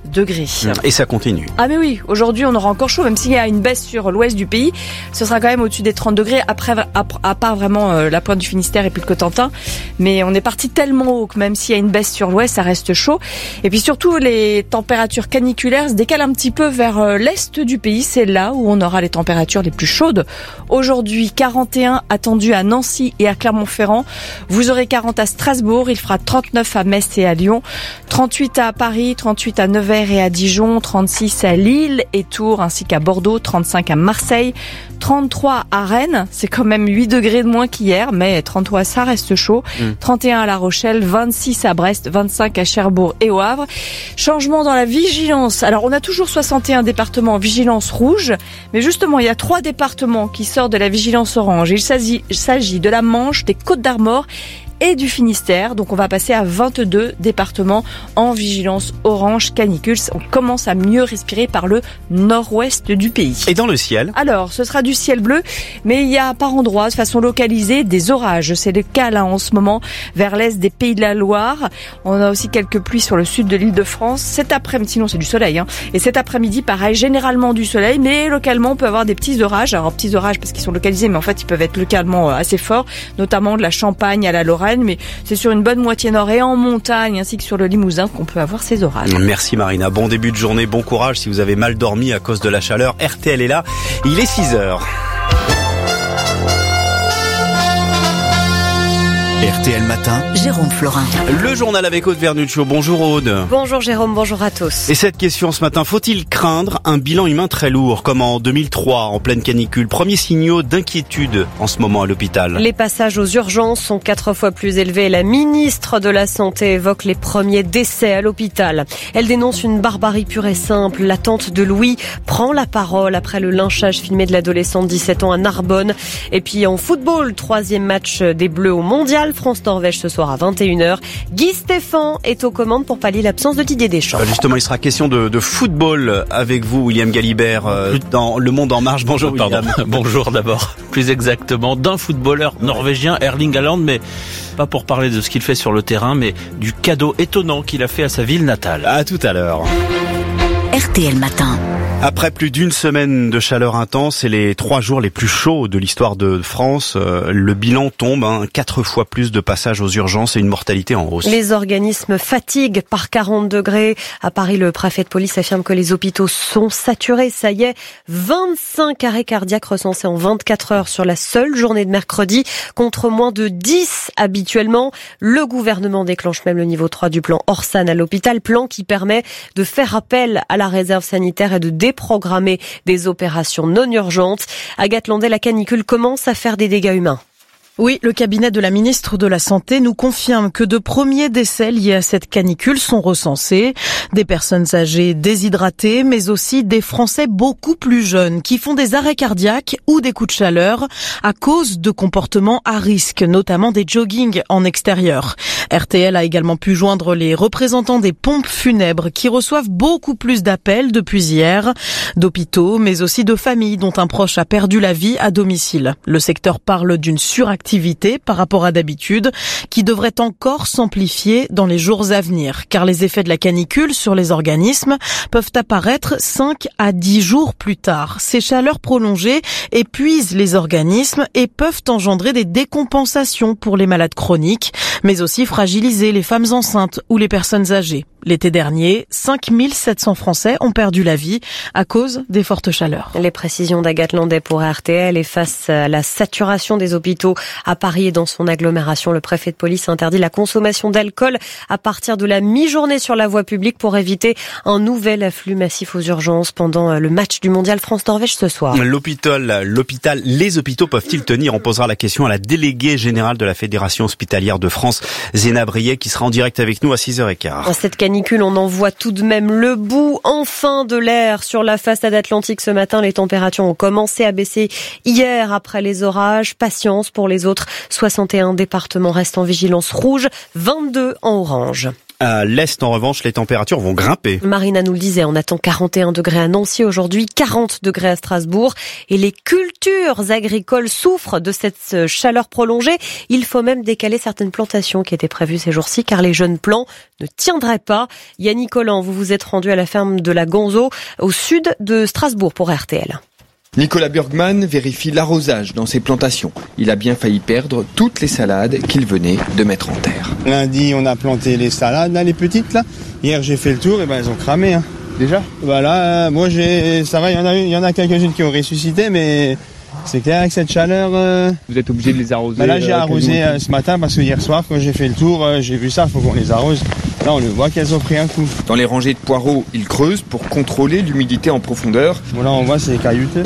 degrés. Et ça continue. Ah mais oui, aujourd'hui on aura encore chaud, même s'il y a une baisse sur l'ouest du pays, ce sera quand même au-dessus des trente degrés, après, à, à part vraiment euh, la pointe du Finistère et puis le Cotentin. Mais on est parti tellement haut que même s'il y a une baisse sur l'ouest, ça reste chaud. Et puis surtout, les températures caniculaires se décalent un petit peu vers euh, l'est du pays. C'est là où on aura les températures les plus chaudes. Aujourd'hui, quarante et un attendus à Nancy et à Clermont-Ferrand. Vous aurez quarante à Strasbourg, il fera trente-neuf à Metz et à Lyon, trente-huit à Paris, trente-huit à Nevers et à Dijon, trente-six à Lille et Tours ainsi qu'à Bordeaux, trente-cinq à Marseille, trente-trois à Rennes, c'est quand même huit degrés de moins qu'hier, mais trente-trois ça reste chaud, mmh. trente et un à La Rochelle, vingt-six à Brest, vingt-cinq à Cherbourg et au Havre. Changement dans la vigilance. Alors on a toujours soixante et un départements en vigilance rouge, mais justement il y a trois départements qui sortent de la vigilance orange. Il s'agit, il s'agit de la Manche, des Côtes-d'Armor et du Finistère. Donc on va passer à vingt-deux départements en vigilance orange canicule. On commence à mieux respirer par le nord-ouest du pays. Et dans le ciel? Alors, ce sera du ciel bleu, mais il y a par endroits, de façon localisée, des orages. C'est le cas là en ce moment vers l'est des Pays de la Loire. On a aussi quelques pluies sur le sud de l'Île-de-France. Cet après-midi, sinon c'est du soleil, hein. Et cet après-midi, pareil, généralement du soleil, mais localement on peut avoir des petits orages. Alors petits orages parce qu'ils sont localisés, mais en fait ils peuvent être localement assez forts, notamment de la Champagne à la Lorraine. Mais c'est sur une bonne moitié nord et en montagne ainsi que sur le Limousin qu'on peut avoir ces orages. Merci Marina, bon début de journée, bon courage si vous avez mal dormi à cause de la chaleur. R T L est là, il est six heures. R T L Matin, Jérôme Florin. Le journal avec Aude Vernuccio. Bonjour Aude. Bonjour Jérôme, bonjour à tous. Et cette question ce matin, faut-il craindre un bilan humain très lourd, comme en deux mille trois, en pleine canicule? Premiers signaux d'inquiétude en ce moment à l'hôpital. Les passages aux urgences sont quatre fois plus élevés. La ministre de la Santé évoque les premiers décès à l'hôpital. Elle dénonce une barbarie pure et simple. La tante de Louis prend la parole après le lynchage filmé de l'adolescent de dix-sept ans à Narbonne. Et puis en football, troisième match des Bleus au Mondial. France-Norvège ce soir à vingt et une heures. Guy Stéphane est aux commandes pour pallier l'absence de Didier Deschamps. Justement, il sera question de, de football avec vous, William Galibert, euh, dans Le Monde en Marche. Bonjour Pardon. William. Bonjour d'abord. Plus exactement, d'un footballeur norvégien, Erling Haaland, mais pas pour parler de ce qu'il fait sur le terrain, mais du cadeau étonnant qu'il a fait à sa ville natale. À tout à l'heure. R T L Matin. Après plus d'une semaine de chaleur intense et les trois jours les plus chauds de l'histoire de France, euh, le bilan tombe, hein, quatre fois plus de passages aux urgences et une mortalité en hausse. Les organismes fatiguent par quarante degrés. À Paris, le préfet de police affirme que les hôpitaux sont saturés. Ça y est, vingt-cinq arrêts cardiaques recensés en vingt-quatre heures sur la seule journée de mercredi, contre moins de dix habituellement. Le gouvernement déclenche même le niveau trois du plan Orsan à l'hôpital, plan qui permet de faire appel à la réserve sanitaire et de déprogrammer des opérations non urgentes. Agathe Landais, la canicule commence à faire des dégâts humains. Oui, le cabinet de la ministre de la Santé nous confirme que de premiers décès liés à cette canicule sont recensés. Des personnes âgées déshydratées, mais aussi des Français beaucoup plus jeunes qui font des arrêts cardiaques ou des coups de chaleur à cause de comportements à risque, notamment des joggings en extérieur. R T L a également pu joindre les représentants des pompes funèbres qui reçoivent beaucoup plus d'appels depuis hier, d'hôpitaux, mais aussi de familles dont un proche a perdu la vie à domicile. Le secteur parle d'une suractivité par rapport à d'habitude, qui devrait encore s'amplifier dans les jours à venir, car les effets de la canicule sur les organismes peuvent apparaître cinq à dix jours plus tard. Ces chaleurs prolongées épuisent les organismes et peuvent engendrer des décompensations pour les malades chroniques, mais aussi fragiliser les femmes enceintes ou les personnes âgées. L'été dernier, cinq mille sept cents Français ont perdu la vie à cause des fortes chaleurs. Les précisions d'Agathe Landais pour R T L. Et face à la saturation des hôpitaux à Paris et dans son agglomération, le préfet de police interdit la consommation d'alcool à partir de la mi-journée sur la voie publique pour éviter un nouvel afflux massif aux urgences pendant le match du Mondial France-Norvège ce soir. L'hôpital, l'hôpital, les hôpitaux peuvent-ils tenir? On posera la question à la déléguée générale de la Fédération hospitalière de France, Zénab Riet, qui sera en direct avec nous à six heures quinze. Cette canicule, on en voit tout de même le bout enfin de l'air sur la façade atlantique ce matin. Les températures ont commencé à baisser hier après les orages. Patience pour les autres. soixante et un départements restent en vigilance rouge, vingt-deux en orange. À l'est, en revanche, les températures vont grimper. Marina nous le disait, on attend quarante et un degrés à Nancy aujourd'hui, quarante degrés à Strasbourg. Et les cultures agricoles souffrent de cette chaleur prolongée. Il faut même décaler certaines plantations qui étaient prévues ces jours-ci, car les jeunes plants ne tiendraient pas. Yannick Collant, vous vous êtes rendu à la ferme de la Gonzo, au sud de Strasbourg, pour R T L. Nicolas Bergman vérifie l'arrosage dans ses plantations. Il a bien failli perdre toutes les salades qu'il venait de mettre en terre. Lundi, on a planté les salades, là, les petites, là. Hier, j'ai fait le tour, et ben, elles ont cramé, hein. Déjà? Voilà, euh, moi, j'ai, ça va, il y en a, il y en a quelques-unes qui ont ressuscité, mais c'est clair, avec cette chaleur, euh... Vous êtes obligé de les arroser? Ben là, j'ai euh, arrosé euh, ce matin, parce que hier soir, quand j'ai fait le tour, euh, j'ai vu ça, il faut qu'on les arrose. Là, on le voit qu'elles ont pris un coup. Dans les rangées de poireaux, il creuse pour contrôler l'humidité en profondeur. Voilà, on voit, c'est caillouteux.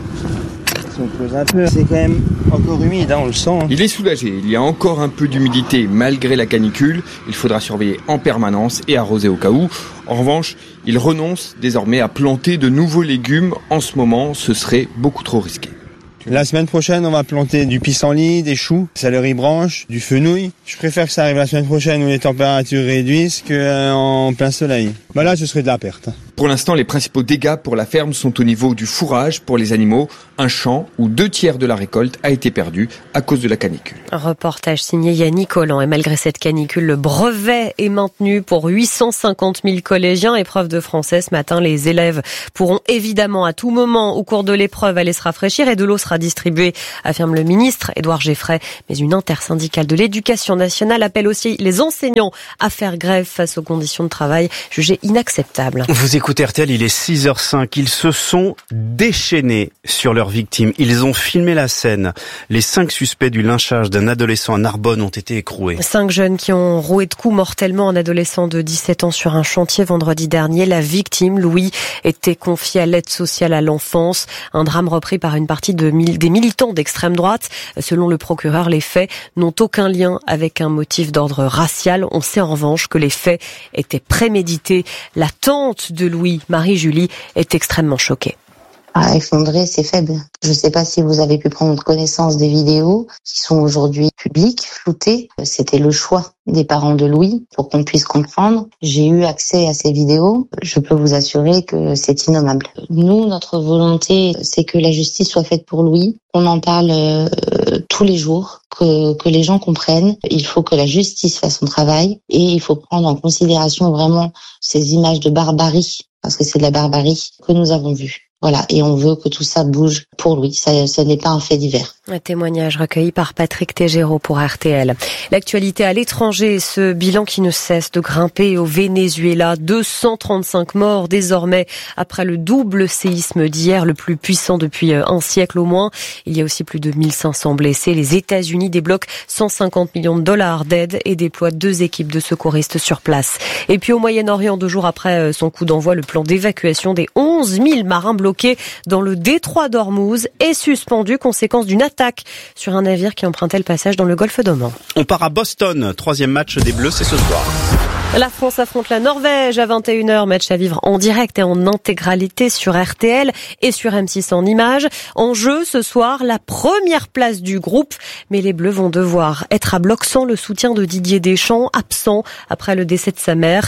Si on creuse un peu, c'est quand même encore humide, hein, on le sent. Hein. Il est soulagé, il y a encore un peu d'humidité malgré la canicule. Il faudra surveiller en permanence et arroser au cas où. En revanche, il renonce désormais à planter de nouveaux légumes. En ce moment, ce serait beaucoup trop risqué. La semaine prochaine, on va planter du pissenlit, des choux, céleri branche, du fenouil. Je préfère que ça arrive la semaine prochaine où les températures réduisent qu'en plein soleil. Bah là, ce serait de la perte. Pour l'instant, les principaux dégâts pour la ferme sont au niveau du fourrage pour les animaux. Un champ où deux tiers de la récolte a été perdu à cause de la canicule. Un reportage signé Yannick Collant. Et malgré cette canicule, le brevet est maintenu pour huit cent cinquante mille collégiens. Épreuve de français ce matin. Les élèves pourront évidemment à tout moment au cours de l'épreuve aller se rafraîchir et de l'eau sera distribuée, affirme le ministre Édouard Geffray. Mais une intersyndicale de l'éducation nationale appelle aussi les enseignants à faire grève face aux conditions de travail jugées inacceptables. Vous écoutez R T L, il est six heures cinq. Ils se sont déchaînés sur leurs victimes. Ils ont filmé la scène. Les cinq suspects du lynchage d'un adolescent à Narbonne ont été écroués. Cinq jeunes qui ont roué de coups mortellement un adolescent de dix-sept ans sur un chantier vendredi dernier. La victime, Louis, était confié à l'aide sociale à l'enfance. Un drame repris par une partie de mil- des militants d'extrême droite. Selon le procureur, les faits n'ont aucun lien avec un motif d'ordre racial. On sait en revanche que les faits étaient prémédités. La tante de Louis, Marie-Julie, est extrêmement choquée. À effondrer, c'est faible. Je ne sais pas si vous avez pu prendre connaissance des vidéos qui sont aujourd'hui publiques, floutées. C'était le choix des parents de Louis pour qu'on puisse comprendre. J'ai eu accès à ces vidéos. Je peux vous assurer que c'est innommable. Nous, notre volonté, c'est que la justice soit faite pour Louis. On en parle euh, tous les jours, que, que les gens comprennent. Il faut que la justice fasse son travail et il faut prendre en considération vraiment ces images de barbarie, parce que c'est de la barbarie que nous avons vues. Voilà, et on veut que tout ça bouge pour lui. Ça, ce n'est pas un fait divers. Un témoignage recueilli par Patrick Tégéraud pour R T L. L'actualité à l'étranger, ce bilan qui ne cesse de grimper au Venezuela. deux cent trente-cinq morts désormais après le double séisme d'hier, le plus puissant depuis un siècle au moins. Il y a aussi plus de mille cinq cents blessés. Les États-Unis débloquent cent cinquante millions de dollars d'aide et déploient deux équipes de secouristes sur place. Et puis au Moyen-Orient, deux jours après son coup d'envoi, le plan d'évacuation des onze mille marins bloqués dans le détroit d'Ormuz est suspendu, conséquence d'une attaque sur un navire qui empruntait le passage dans le golfe d'Oman. On part à Boston, troisième match des Bleus, c'est ce soir. La France affronte la Norvège à vingt et une heures, match à vivre en direct et en intégralité sur R T L et sur M six en images. En jeu ce soir, la première place du groupe, mais les Bleus vont devoir être à bloc sans le soutien de Didier Deschamps, absent après le décès de sa mère.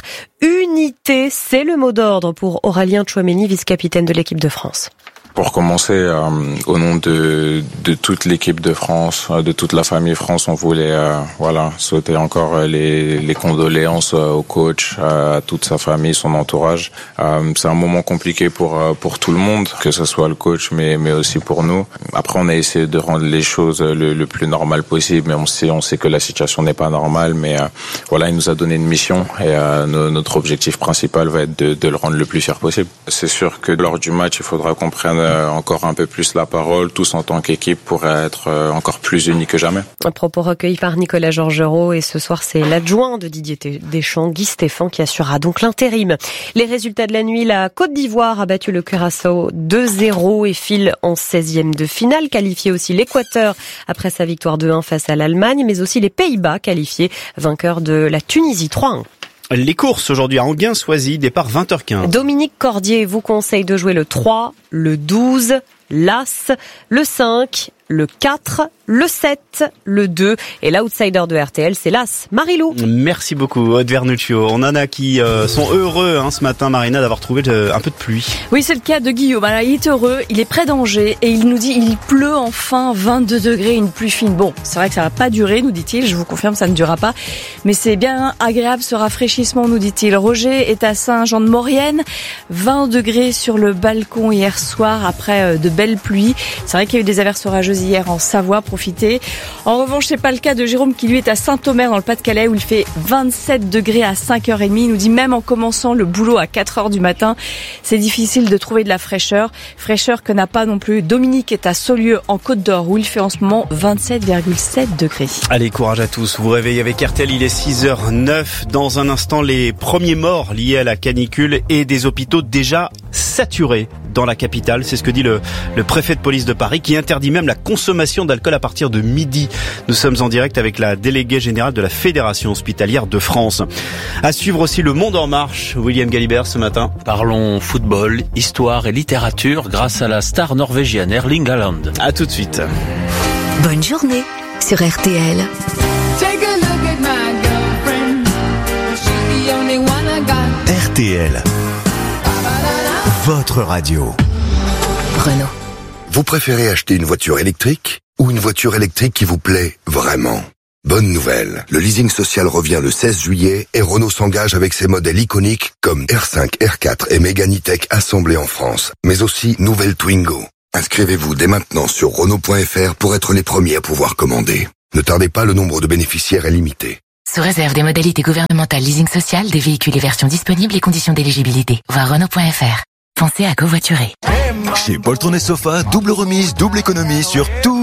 Unité, c'est le mot d'ordre pour Aurélien Tchouaméni, vice-capitaine de l'équipe de France. Pour commencer, euh, au nom de, de toute l'équipe de France, de toute la famille France, on voulait euh, voilà souhaiter encore les, les condoléances au coach, à toute sa famille, son entourage. Euh, c'est un moment compliqué pour pour tout le monde, que ce soit le coach, mais mais aussi pour nous. Après, on a essayé de rendre les choses le, le plus normal possible, mais on sait on sait que la situation n'est pas normale. Mais euh, voilà, il nous a donné une mission et euh, no, notre objectif principal va être de, de le rendre le plus fier possible. C'est sûr que lors du match, il faudra qu'on prenne encore un peu plus la parole, tous en tant qu'équipe, pour être encore plus unis que jamais. Un propos recueilli par Nicolas Georgerot, et ce soir c'est l'adjoint de Didier Deschamps, Guy Stéphane, qui assurera donc l'intérim. Les résultats de la nuit, la Côte d'Ivoire a battu le Curaçao deux zéro et file en seizième de finale, qualifié aussi l'Équateur après sa victoire deux un face à l'Allemagne, mais aussi les Pays-Bas qualifiés, vainqueurs de la Tunisie trois un. Les courses aujourd'hui à Anguin-Soisy, départ vingt heures quinze. Dominique Cordier vous conseille de jouer le trois, le douze, l'As, le cinq le quatre, le sept, le deux et l'outsider de R T L, c'est l'As. Marilou. Merci beaucoup, Aude Vernuccio. On en a qui euh, sont heureux hein, ce matin, Marina, d'avoir trouvé de, un peu de pluie. Oui, c'est le cas de Guillaume. Alors, il est heureux, il est près d'Angers et il nous dit il pleut enfin vingt-deux degrés, une pluie fine. Bon, c'est vrai que ça va pas durer, nous dit-il. Je vous confirme, ça ne durera pas. Mais c'est bien agréable ce rafraîchissement, nous dit-il. Roger est à Saint-Jean-de-Maurienne, vingt degrés sur le balcon hier soir après de belles pluies. C'est vrai qu'il y a eu des averses orageuses hier en Savoie, profitez. En revanche, c'est pas le cas de Jérôme qui lui est à Saint-Omer dans le Pas-de-Calais où il fait vingt-sept degrés à cinq heures trente. Il nous dit même en commençant le boulot à quatre heures du matin, c'est difficile de trouver de la fraîcheur. Fraîcheur que n'a pas non plus Dominique est à Saulieu en Côte d'Or où il fait en ce moment vingt-sept virgule sept degrés. Allez, courage à tous. Vous vous réveillez avec R T L, il est six heures neuf. Dans un instant, les premiers morts liés à la canicule et des hôpitaux déjà saturés dans la capitale. C'est ce que dit le, le préfet de police de Paris qui interdit même la consommation d'alcool à partir de midi. Nous sommes en direct avec la déléguée générale de la Fédération hospitalière de France. À suivre aussi Le Monde en marche, William Galibert ce matin. Parlons football, histoire et littérature grâce à la star norvégienne Erling Haaland. À tout de suite. Bonne journée sur R T L. R T L, votre radio. Renault. Vous préférez acheter une voiture électrique ou une voiture électrique qui vous plaît vraiment? Bonne nouvelle, le leasing social revient le seize juillet et Renault s'engage avec ses modèles iconiques comme R cinq, R quatre et Mégane E-Tech assemblés en France, mais aussi nouvelle Twingo. Inscrivez-vous dès maintenant sur Renault point F R pour être les premiers à pouvoir commander. Ne tardez pas, le nombre de bénéficiaires est limité. Sous réserve des modalités gouvernementales leasing social, des véhicules et versions disponibles et conditions d'éligibilité. Voir Renault point F R. Pensez à covoiturer. Chez Poltron et Sofa, double remise, double économie sur tous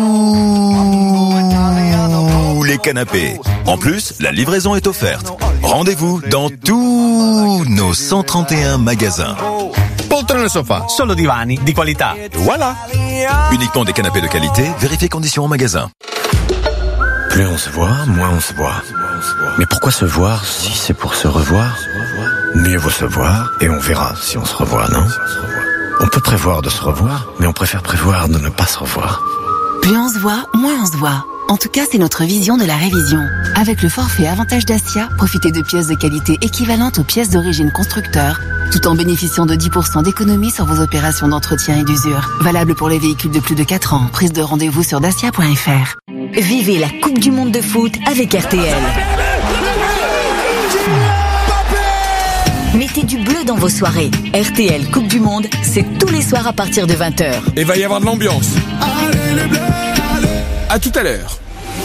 les canapés. En plus, la livraison est offerte. Rendez-vous dans tous nos cent trente et un magasins. Poltron e Sofa, solo divani di qualità. Voilà. Uniquement des canapés de qualité, vérifiez conditions en magasin. Plus on se voit, moins on se voit. Mais pourquoi se voir si c'est pour se revoir? Mieux vaut se voir et on verra si on se revoit, non? On peut prévoir de se revoir, mais on préfère prévoir de ne pas se revoir. Plus on se voit, moins on se voit. En tout cas, c'est notre vision de la révision. Avec le forfait Avantage Dacia, profitez de pièces de qualité équivalentes aux pièces d'origine constructeur, tout en bénéficiant de dix pour cent d'économie sur vos opérations d'entretien et d'usure. Valable pour les véhicules de plus de quatre ans. Prise de rendez-vous sur dacia point F R. Vivez la Coupe du Monde de foot avec R T L. Mettez du bleu dans vos soirées. R T L Coupe du Monde, c'est tous les soirs à partir de vingt heures. Et va y avoir de l'ambiance. Allez les bleus, allez. À tout à l'heure.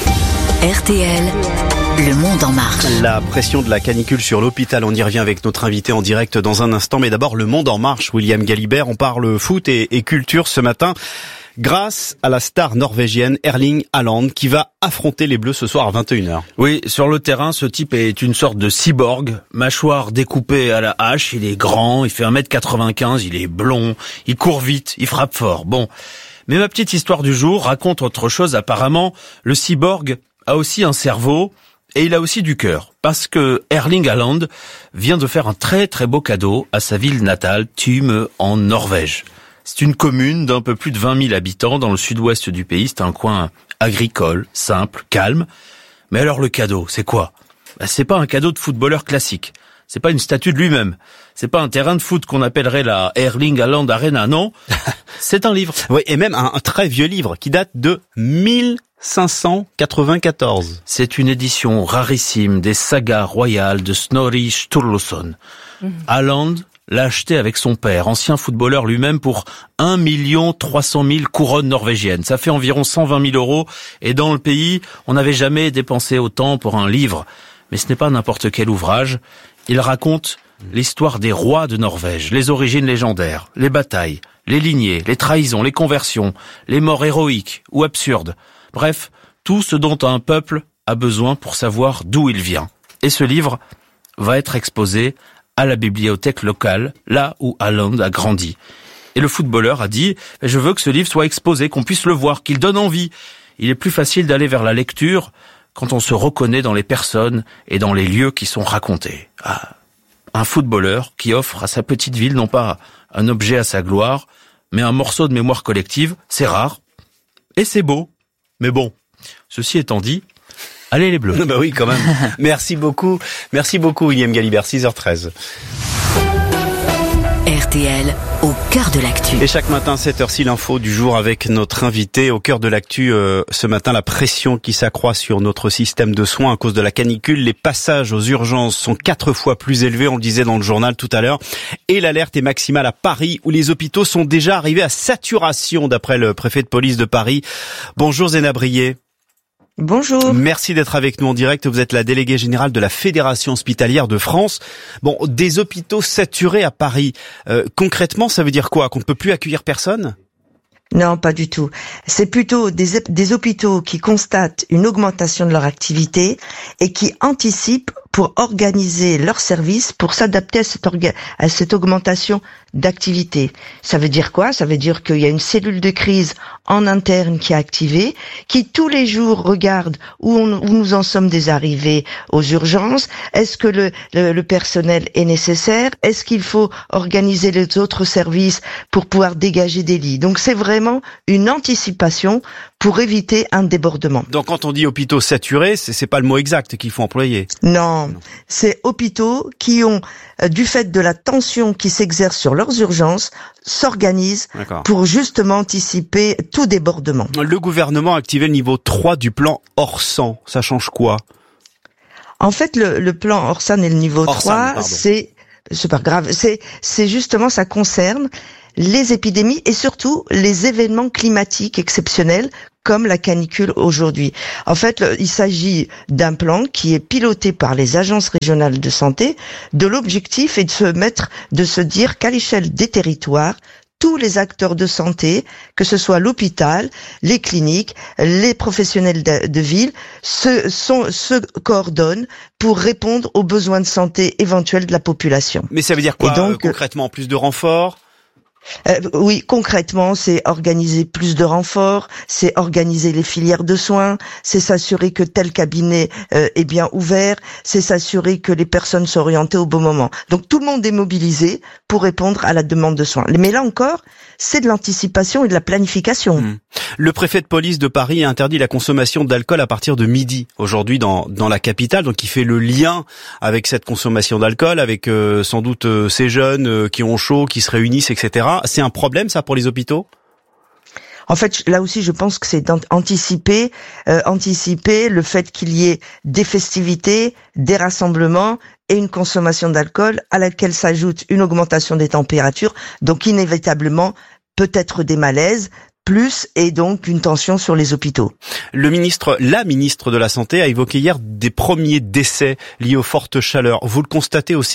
R T L, le monde en marche. La pression de la canicule sur l'hôpital, on y revient avec notre invité en direct dans un instant. Mais d'abord, le monde en marche, William Galibert. On parle foot et, et culture ce matin. Grâce à la star norvégienne Erling Haaland qui va affronter les Bleus ce soir à vingt et une heures. Oui, sur le terrain, ce type est une sorte de cyborg, mâchoire découpée à la hache, il est grand, il fait un mètre quatre-vingt-quinze, il est blond, il court vite, il frappe fort. Bon, mais ma petite histoire du jour raconte autre chose. Apparemment, le cyborg a aussi un cerveau et il a aussi du cœur, parce que Erling Haaland vient de faire un très très beau cadeau à sa ville natale, Tume, en Norvège. C'est une commune d'un peu plus de vingt mille habitants dans le sud-ouest du pays. C'est un coin agricole, simple, calme. Mais alors le cadeau, c'est quoi? Ben, c'est pas un cadeau de footballeur classique. C'est pas une statue de lui-même. C'est pas un terrain de foot qu'on appellerait la Erling Haaland Arena, non. C'est un livre. Oui, et même un, un très vieux livre qui date de mille cinq cent quatre-vingt-quatorze. C'est une édition rarissime des sagas royales de Snorri Sturluson. Mmh. Haaland l'a acheté avec son père, ancien footballeur lui-même, pour un million trois cent mille couronnes norvégiennes. Ça fait environ cent vingt mille euros. Et dans le pays, on n'avait jamais dépensé autant pour un livre. Mais ce n'est pas n'importe quel ouvrage. Il raconte l'histoire des rois de Norvège, les origines légendaires, les batailles, les lignées, les trahisons, les conversions, les morts héroïques ou absurdes. Bref, tout ce dont un peuple a besoin pour savoir d'où il vient. Et ce livre va être exposé à la bibliothèque locale, là où Haaland a grandi. Et le footballeur a dit « Je veux que ce livre soit exposé, qu'on puisse le voir, qu'il donne envie. » Il est plus facile d'aller vers la lecture quand on se reconnaît dans les personnes et dans les lieux qui sont racontés. Ah, un footballeur qui offre à sa petite ville non pas un objet à sa gloire, mais un morceau de mémoire collective, c'est rare. Et c'est beau. Mais bon, ceci étant dit, allez les Bleus. Bah oui, quand même. Merci beaucoup. Merci beaucoup, William Galibert, six heures treize. R T L, au cœur de l'actu. Et chaque matin, sept heures ci, l'info du jour avec notre invité. Au cœur de l'actu, euh, ce matin, la pression qui s'accroît sur notre système de soins à cause de la canicule. Les passages aux urgences sont quatre fois plus élevés, on le disait dans le journal tout à l'heure. Et l'alerte est maximale à Paris, où les hôpitaux sont déjà arrivés à saturation, d'après le préfet de police de Paris. Bonjour Zénab Rié. Bonjour. Merci d'être avec nous en direct. Vous êtes la déléguée générale de la Fédération hospitalière de France. Bon, des hôpitaux saturés à Paris. Euh, concrètement, ça veut dire quoi? Qu'on ne peut plus accueillir personne? Non, pas du tout. C'est plutôt des, des hôpitaux qui constatent une augmentation de leur activité et qui anticipent pour organiser leurs services, pour s'adapter à cette, orga- à cette augmentation d'activité. Ça veut dire quoi? Ça veut dire qu'il y a une cellule de crise en interne qui est activée, qui tous les jours regarde où, on, où nous en sommes des arrivées aux urgences. Est-ce que le, le, le personnel est nécessaire? Est-ce qu'il faut organiser les autres services pour pouvoir dégager des lits? Donc c'est vraiment une anticipation pour éviter un débordement. Donc quand on dit hôpitaux saturés, c'est, c'est pas le mot exact qu'il faut employer. Non, non. C'est hôpitaux qui ont, euh, du fait de la tension qui s'exerce sur leurs urgences, s'organisent D'accord. pour justement anticiper tout débordement. Le gouvernement a activé le niveau trois du plan Orsan. Ça change quoi? En fait, le, le plan Orsan et le niveau Orsan, trois, pardon. c'est, c'est pas grave, c'est, c'est justement, ça concerne les épidémies et surtout les événements climatiques exceptionnels comme la canicule aujourd'hui. En fait, le, il s'agit d'un plan qui est piloté par les agences régionales de santé, de l'objectif est de se mettre, de se dire qu'à l'échelle des territoires, tous les acteurs de santé, que ce soit l'hôpital, les cliniques, les professionnels de, de ville, se, sont, se coordonnent pour répondre aux besoins de santé éventuels de la population. Mais ça veut dire quoi, Et donc, euh, concrètement? Plus de renforts? Euh, oui, concrètement, c'est organiser plus de renforts, c'est organiser les filières de soins, c'est s'assurer que tel cabinet euh, est bien ouvert, c'est s'assurer que les personnes sont orientées au bon moment. Donc tout le monde est mobilisé pour répondre à la demande de soins. Mais là encore, c'est de l'anticipation et de la planification. Mmh. Le préfet de police de Paris a interdit la consommation d'alcool à partir de midi aujourd'hui dans dans la capitale, donc il fait le lien avec cette consommation d'alcool, avec euh, sans doute euh, ces jeunes euh, qui ont chaud, qui se réunissent, et cetera. C'est un problème ça pour les hôpitaux? En fait, là aussi, je pense que c'est d'anticiper, euh, anticiper le fait qu'il y ait des festivités, des rassemblements et une consommation d'alcool à laquelle s'ajoute une augmentation des températures, donc inévitablement peut-être des malaises, plus et donc une tension sur les hôpitaux. Le ministre, la ministre de la Santé a évoqué hier des premiers décès liés aux fortes chaleurs. Vous le constatez aussi ?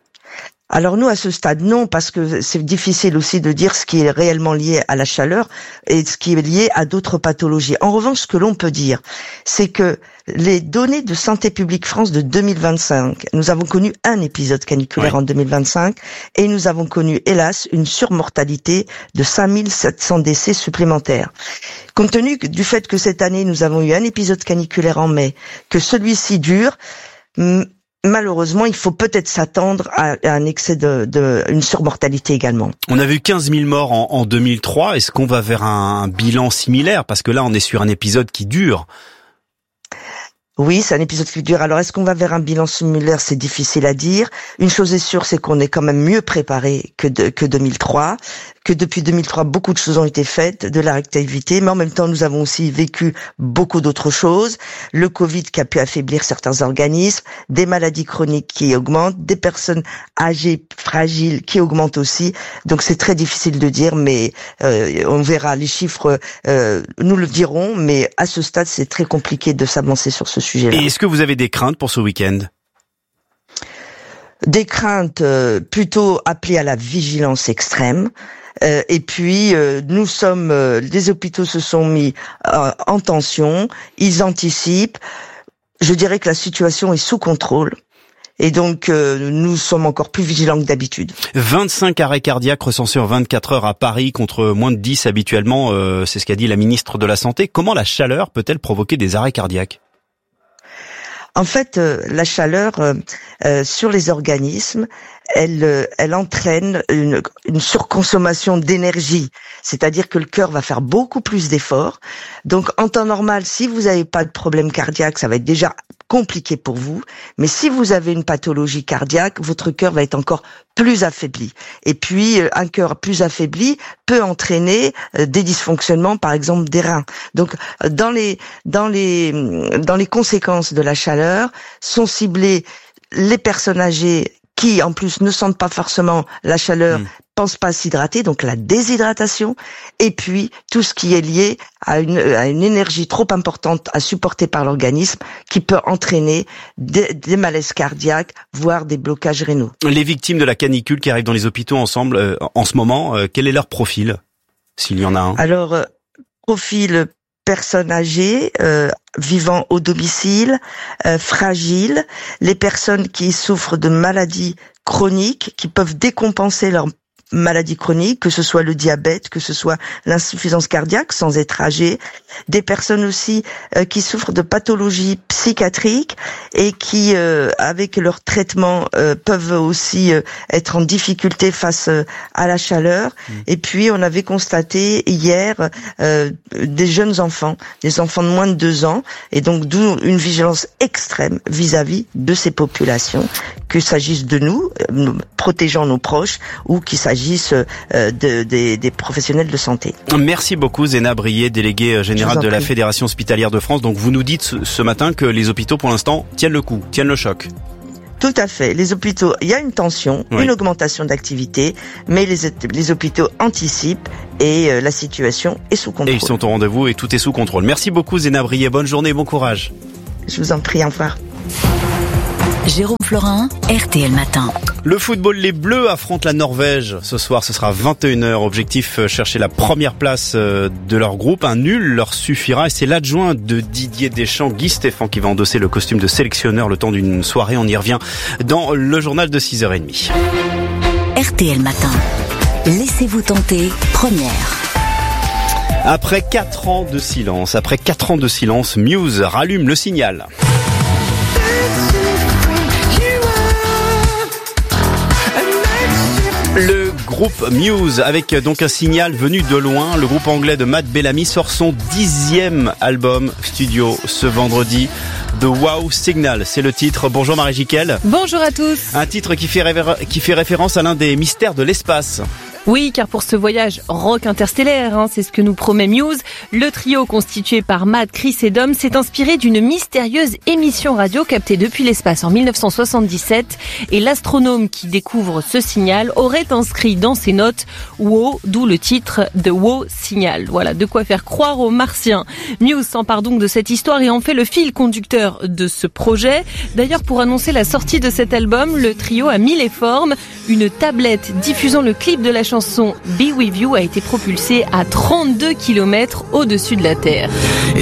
Alors nous, à ce stade, non, parce que c'est difficile aussi de dire ce qui est réellement lié à la chaleur et ce qui est lié à d'autres pathologies. En revanche, ce que l'on peut dire, c'est que les données de Santé publique France de deux mille vingt-cinq, nous avons connu un épisode caniculaire ouais. en deux mille vingt-cinq et nous avons connu, hélas, une surmortalité de cinq mille sept cents décès supplémentaires. Compte tenu du fait que cette année, nous avons eu un épisode caniculaire en mai, que celui-ci dure, malheureusement, il faut peut-être s'attendre à un excès de, de une surmortalité également. On a vu quinze mille morts en, en deux mille trois. Est-ce qu'on va vers un bilan similaire? Parce que là, on est sur un épisode qui dure. Oui, c'est un épisode qui dure. Alors, est-ce qu'on va vers un bilan similaire? C'est difficile à dire. Une chose est sûre, c'est qu'on est quand même mieux préparé que, de, que deux mille trois, que depuis deux mille trois, beaucoup de choses ont été faites, de la réactivité, mais en même temps, nous avons aussi vécu beaucoup d'autres choses. Le Covid qui a pu affaiblir certains organismes, des maladies chroniques qui augmentent, des personnes âgées, fragiles qui augmentent aussi. Donc, c'est très difficile de dire, mais euh, on verra. Les chiffres euh, nous le diront, mais à ce stade, c'est très compliqué de s'avancer sur ce sujet. Et est-ce que vous avez des craintes pour ce week-end? Des craintes euh, plutôt appelées à la vigilance extrême. Euh, et puis, euh, nous sommes, euh, les hôpitaux se sont mis euh, en tension, ils anticipent. Je dirais que la situation est sous contrôle. Et donc, euh, nous sommes encore plus vigilants que d'habitude. vingt-cinq arrêts cardiaques recensés en vingt-quatre heures à Paris contre moins de dix habituellement. Euh, c'est ce qu'a dit la ministre de la Santé. Comment la chaleur peut-elle provoquer des arrêts cardiaques? En fait, euh, la chaleur euh, euh, sur les organismes, elle, euh, elle entraîne une, une surconsommation d'énergie. C'est-à-dire que le cœur va faire beaucoup plus d'efforts. Donc, en temps normal, si vous n'avez pas de problème cardiaque, ça va être déjà compliqué pour vous. Mais si vous avez une pathologie cardiaque, votre cœur va être encore plus affaibli. Et puis, un cœur plus affaibli peut entraîner des dysfonctionnements, par exemple des reins. Donc, dans les dans les dans les conséquences de la chaleur, sont ciblées les personnes âgées qui, en plus, ne sentent pas forcément la chaleur, mmh. pensent pas à s'hydrater, donc la déshydratation, et puis tout ce qui est lié à une, à une énergie trop importante à supporter par l'organisme, qui peut entraîner des, des malaises cardiaques, voire des blocages rénaux. Les victimes de la canicule qui arrivent dans les hôpitaux ensemble, euh, en ce moment, euh, quel est leur profil, s'il y en a un? Alors, euh, profil personnes âgées, euh, vivant au domicile, euh, fragiles, les personnes qui souffrent de maladies chroniques, qui peuvent décompenser leur maladies chroniques, que ce soit le diabète, que ce soit l'insuffisance cardiaque sans être âgé, des personnes aussi euh, qui souffrent de pathologies psychiatriques et qui, euh, avec leur traitement, euh, peuvent aussi euh, être en difficulté face euh, à la chaleur. Mmh. Et puis, on avait constaté hier euh, des jeunes enfants, des enfants de moins de deux ans, et donc d'où une vigilance extrême vis-à-vis de ces populations, qu'il s'agisse de nous, nous protégeant nos proches, ou qu'il s'agisse De, de, des professionnels de santé. Merci beaucoup Zénab Rié, déléguée générale de la Fédération hospitalière de France. Donc vous nous dites ce, ce matin que les hôpitaux pour l'instant tiennent le coup, tiennent le choc. Tout à fait. Les hôpitaux, il y a une tension, oui. une augmentation d'activité, mais les, les hôpitaux anticipent et euh, la situation est sous contrôle. Et ils sont au rendez-vous et tout est sous contrôle. Merci beaucoup Zénab Rié, bonne journée, bon courage. Je vous en prie, au revoir. Jérôme Florin, R T L Matin. Le football, les Bleus affrontent la Norvège. Ce soir, ce sera vingt et une heures. Objectif, chercher la première place de leur groupe. Un nul leur suffira. Et c'est l'adjoint de Didier Deschamps, Guy Stéphane, qui va endosser le costume de sélectionneur le temps d'une soirée. On y revient dans le journal de six heures trente. R T L Matin. Laissez-vous tenter, première. Après quatre ans de silence, après quatre ans de silence, Muse rallume le signal. Le groupe Muse, avec donc un signal venu de loin, le groupe anglais de Matt Bellamy sort son dixième album studio ce vendredi. The Wow Signal, c'est le titre. Bonjour Marie Jiquel. Bonjour à tous. Un titre qui fait, révér- qui fait référence à l'un des mystères de l'espace. Oui, car pour ce voyage rock interstellaire, hein, c'est ce que nous promet Muse, le trio constitué par Matt, Chris et Dom s'est inspiré d'une mystérieuse émission radio captée depuis l'espace en dix-neuf cent soixante-dix-sept, et l'astronome qui découvre ce signal aurait inscrit dans ses notes Wow, d'où le titre The Wow Signal. Voilà, de quoi faire croire aux Martiens. Muse s'empare donc de cette histoire et en fait le fil conducteur de ce projet. D'ailleurs, pour annoncer la sortie de cet album, le trio a mis les formes. Une tablette diffusant le clip de la chanson Be With You a été propulsée à trente-deux kilomètres au-dessus de la Terre.